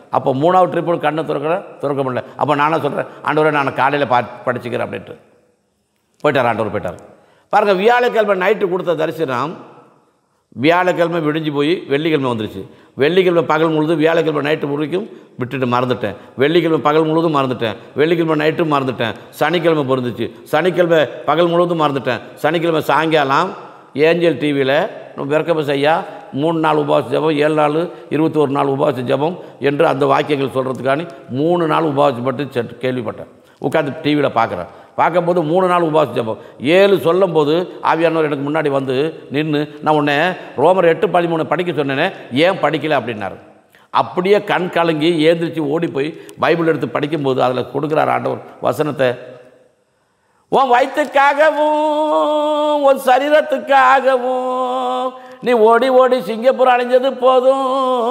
அப்போ மூணாவது ட்ரிப்பு கண்ணை திறக்கிறேன், திறக்க முடியல. அப்போ நானே சொல்கிறேன், ஆண்டவரே நான் காலையில் பா படிச்சுக்கிறேன் அப்படின்ட்டு போயிட்டார். ஆண்டவர் போயிட்டார். பாருங்கள், வியாழக்கிழமை நைட்டு கொடுத்த தரிசனம் வியாழக்கிழமை விடிஞ்சு போய் வெள்ளிக்கிழமை வந்துருச்சு. வெள்ளிக்கிழமை பகல் முழுது, வியாழக்கிழமை நைட்டு முழுக்கும் விட்டுட்டு மறந்துட்டேன். வெள்ளிக்கிழமை பகல் முழுவதும் மறந்துட்டேன். வெள்ளிக்கிழமை நைட்டும் மறந்துட்டேன். சனிக்கிழமை பிறந்துச்சு. சனிக்கிழமை பகல் முழுவதும் மறந்துட்டேன். சனிக்கிழமை சாயங்காலம் ஏஞ்சல் டிவியில் விரக்கபஸ் ஐயா மூணு நாள் உபவாச ஜபம், ஏழு நாள் இருபத்தி ஒரு நாள் உபவாச ஜபம் என்று அந்த வாக்கியங்கள் சொல்கிறதுக்காண்டி மூணு நாள் உபவாசப்பட்டு கேள்விப்பட்டேன். உட்காந்து டிவியில் பார்க்குறேன். பார்க்கும்போது மூணு நாள் உபவாச ஜபம். ஏழு சொல்லும் போது ஆவியானவர் எனக்கு முன்னாடி வந்து நின்று, நான் உன்னை ரோமர் எட்டு பதிமூணு படிக்க சொன்னேனே, ஏன் படிக்கலை அப்படின்னாரு. அப்படியே கண் கலங்கி ஏந்திரிச்சு ஓடி போய் பைபிள் எடுத்து படிக்கும்போது அதில் கொடுக்குறார் ஆண்டவர் வசனத்தை. உன் வயிற்றுக்காகவும் உன் சரீரத்துக்காகவும் நீ ஓடி ஓடி சிங்கப்பூர் அழிஞ்சது போதும்,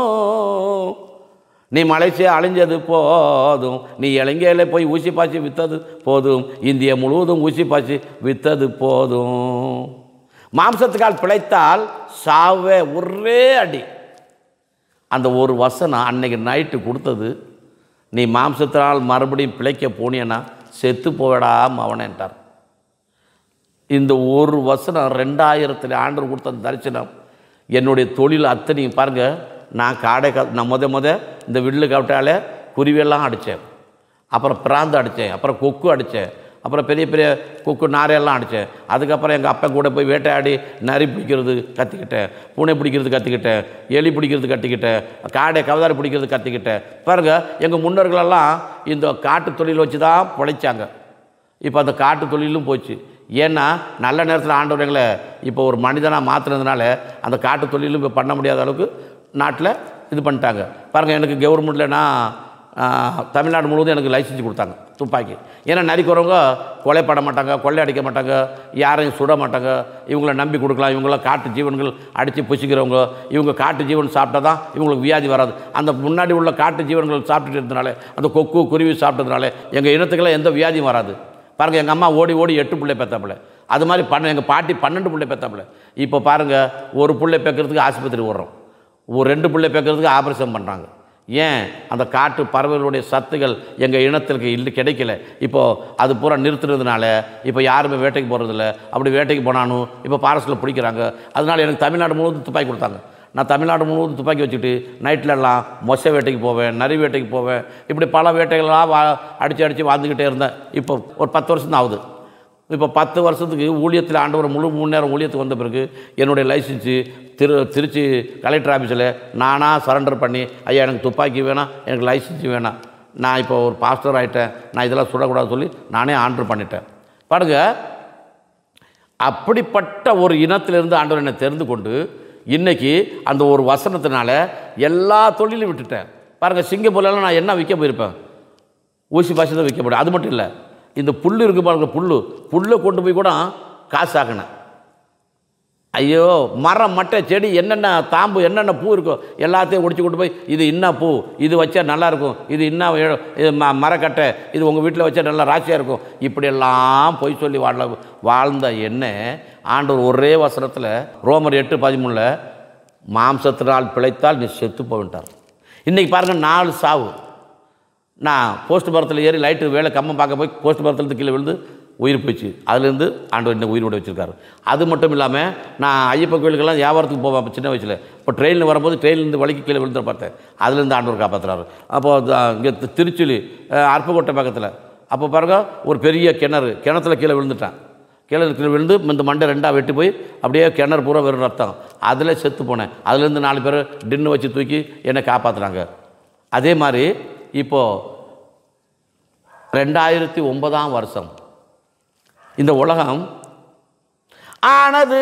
நீ மலேசியா அழிஞ்சது போதும், நீ இலங்கையில் போய் ஊசி பாய்ச்சி விற்றது போதும், இந்தியா முழுவதும் ஊசி பாய்ச்சி விற்றது போதும். மாம்சத்துக்கால் பிழைத்தால் சாவே ஒரே அடி. அந்த ஒரு வசனம் அன்னைக்கு நைட்டு கொடுத்தது. நீ மாம்சத்தினால் மறுபடியும் பிழைக்க போனியன்னா செத்து போடாம அவனேன்ட்டார். இந்த ஒரு வசனம் ரெண்டாயிரத்தில் ஆண்டவர் கொடுத்த தரிசனம் என்னுடைய தொழில் அத்தனையும். பாருங்கள், நான் காடை க நான் முத முத இந்த வில்லு கவிட்டால் குருவியெல்லாம் அடித்தேன், அப்புறம் பிராந்து அடித்தேன், அப்புறம் கொக்கு அடித்தேன், அப்புறம் பெரிய பெரிய கொக்கு நாரையெல்லாம் அடித்தேன். அதுக்கப்புறம் எங்கள் அப்பா கூட போய் வேட்டையாடி நரி பிடிக்கிறது கற்றுக்கிட்டேன், பூனை பிடிக்கிறது கற்றுக்கிட்டேன், எலி பிடிக்கிறது கற்றுக்கிட்டேன், காடை கவதாரி பிடிக்கிறது கற்றுக்கிட்டேன். பாருங்கள், எங்கள் முன்னோர்களெல்லாம் இந்த காட்டு தொழில் வச்சு தான் பிழைச்சாங்க. இப்போ அந்த காட்டு தொழிலும் போச்சு. ஏன்னா நல்ல நேரத்தில் ஆண்டவர் எங்களை இப்போ ஒரு மனிதனாக மாற்றினதுனால அந்த காட்டு தொழிலும் இப்போ பண்ண முடியாத அளவுக்கு நாட்டில் இது பண்ணிட்டாங்க. பாருங்கள், எனக்கு கவர்மெண்ட்லனா தமிழ்நாடு முழுவதும் எனக்கு லைசன்ஸ் கொடுத்தாங்க துப்பாக்கி. ஏன்னா நரிக்கிறவங்க கொலை பண்ண மாட்டாங்க, கொள்ளை அடிக்க மாட்டாங்க, யாரையும் சுட மாட்டாங்க, இவங்கள நம்பி கொடுக்கலாம். இவங்களாம் காட்டு ஜீவன்கள் அடித்து புசிக்கிறவங்க, இவங்க காட்டு ஜீவன் சாப்பிட்டா தான் இவங்களுக்கு வியாதி வராது. அந்த முன்னாடி உள்ள காட்டு ஜீவன்கள் சாப்பிட்டுட்டு இருந்தனால, அந்த கொக்கு குருவி சாப்பிட்டதுனால எங்கள் இனத்துக்கெல்லாம் எந்த வியாதியும் வராது. பாருங்கள், எங்கள் அம்மா ஓடி ஓடி எட்டு பிள்ளை பெற்றாப்புல, அது மாதிரி பண்ண எங்கள் பாட்டி பன்னெண்டு பிள்ளை பெற்றாப்புல. இப்போ பாருங்கள், ஒரு பிள்ளை பெக்கிறதுக்கு ஆஸ்பத்திரி ஓடுறோம், ஒரு ரெண்டு பிள்ளை பெக்கிறதுக்கு ஆப்ரேஷன் பண்ணுறாங்க. ஏன்? அந்த காட்டு பறவைகளுடைய சத்துகள் எங்கள் இனத்திற்கு இல்லை, கிடைக்கல. இப்போது அது பூரா நிறுத்துறதுனால இப்போ யாருமே வேட்டைக்கு போகிறதில்ல. அப்படி வேட்டைக்கு போனாலும் இப்போ பாரஸ்டில் பிடிக்கிறாங்க. அதனால் எனக்கு தமிழ்நாடு முழுவதும் துப்பாக்கி கொடுத்தாங்க. நான் தமிழ்நாடு முழுவதும் துப்பாக்கி வச்சுக்கிட்டு நைட்லலாம் மொசை வேட்டைக்கு போவேன், நரி வேட்டைக்கு போவேன், இப்படி பல வேட்டைகளாக வா அடித்து அடித்து வாழ்ந்துக்கிட்டே இருந்தேன். இப்போ ஒரு பத்து வருஷம் தான் ஆகுது. இப்போ பத்து வருஷத்துக்கு ஊழியத்தில் ஆண்டவர் முழு மூணு நேரம் ஊழியத்துக்கு வந்த பிறகு என்னுடைய லைசன்ஸு திரு திருச்சி கலெக்டர் ஆஃபீஸில் நானாக சரண்டர் பண்ணி, ஐயா எனக்கு துப்பாக்கி வேணாம், எனக்கு லைசன்ஸு வேணாம், நான் இப்போ ஒரு பாஸ்டர் ஆகிட்டேன், நான் இதெல்லாம் சுடக்கூடாது சொல்லி நானே ஆர்டர் பண்ணிட்டேன். பாருங்கள், அப்படிப்பட்ட ஒரு இனத்திலிருந்து ஆண்டவர் என்னை தெரிந்து கொண்டு இன்றைக்கி அந்த ஒரு வசனத்தினால எல்லா தொழிலும் விட்டுட்டேன். பாருங்கள், சிங்கப்பூர்லாம் நான் என்ன விற்க போயிருப்பேன், ஊசி பாசி தான் விற்க முடியும். அது மட்டும் இல்லை, இந்த புல் இருக்குது பாருங்கள், புல் புல்லை கொண்டு போய் கூட காசு ஆக்கினேன். ஐயோ, மரம் மட்டை செடி என்னென்ன தாம்பு என்னென்ன பூ இருக்கோ எல்லாத்தையும் ஒடிச்சு கொண்டு போய், இது இன்ன பூ, இது வச்சா நல்லாயிருக்கும், இது இன்ன இது ம மரக்கட்டை, இது உங்கள் வீட்டில் வச்சா நல்லா ராசியாக இருக்கும், இப்படியெல்லாம் பொய் சொல்லி வாழ வாழ்ந்த என்ன ஆண்டவர் ஒரே வசனத்தில் ரோமர் எட்டு பதிமூணில் மாம்சத்தினால் பிழைத்தால் நீ செத்து போவிட்டார். இன்றைக்கி பாருங்கள், நாலு சாவு. நான் போஸ்ட் மரத்தில் ஏறி லைட்டு வேலை கம்மம் பார்க்க போய் போஸ்ட் மரத்துலேருந்து கீழே விழுந்து உயிர் போயிடுச்சு. அதுலேருந்து ஆண்டவர் என்ன உயிரோடு வச்சுருக்காரு. அது மட்டும் இல்லாமல் நான் ஐயப்பன் கோயிலுக்கெல்லாம் வியாபாரத்துக்கு போவேன் அப்போ சின்ன வயசில். இப்போ ட்ரெயினில் வரும்போது ட்ரெயின்லேருந்து வலிக்கு கீழே விழுந்து பார்த்தேன், அதுலேருந்து ஆண்டவர் காப்பாற்றுறாரு. அப்போது இங்கே திருச்சி அருப்புக்கோட்டை பக்கத்தில் அப்போ பாருங்கள், ஒரு பெரிய கிணறு, கிணத்துல கீழே விழுந்துட்டேன். கிணறு கீழே விழுந்து இந்த மண்டை ரெண்டாக வெட்டி போய் அப்படியே கிணறு பூரா வெறும் ரத்தம், அதில் செத்து போனேன். அதுலேருந்து நாலு பேர் டின்னு வச்சு தூக்கி என்னை காப்பாற்றுறாங்க. அதே மாதிரி இப்போது ரெண்டாயிரத்தி ஒன்பதாம் வருஷம் இந்த உலகம் ஆனது,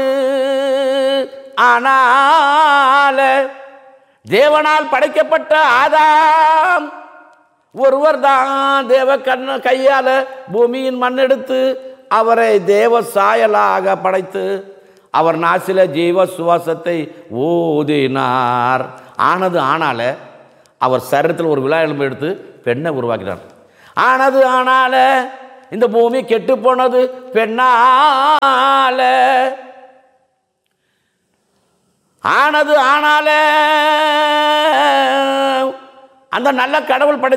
ஆனால தேவனால் படைக்கப்பட்ட ஆதாம் ஒருவர் தான் தேவ கண்ண கையால் பூமியின் மண்ணெடுத்து அவரை தேவ சாயலாக படைத்து அவர் நாசில ஜீவ சுவாசத்தை ஊதினார். ஆனது ஆனால அவர் சரீரத்தில் ஒரு விழா எலும்பு எடுத்து பெண்ணை உருவாக்கினார். ஆனது ஆனால இந்த பூமி கெட்டு போனது பெண்ணால. ஆனது ஆனால அந்த நல்ல கடவுள் படை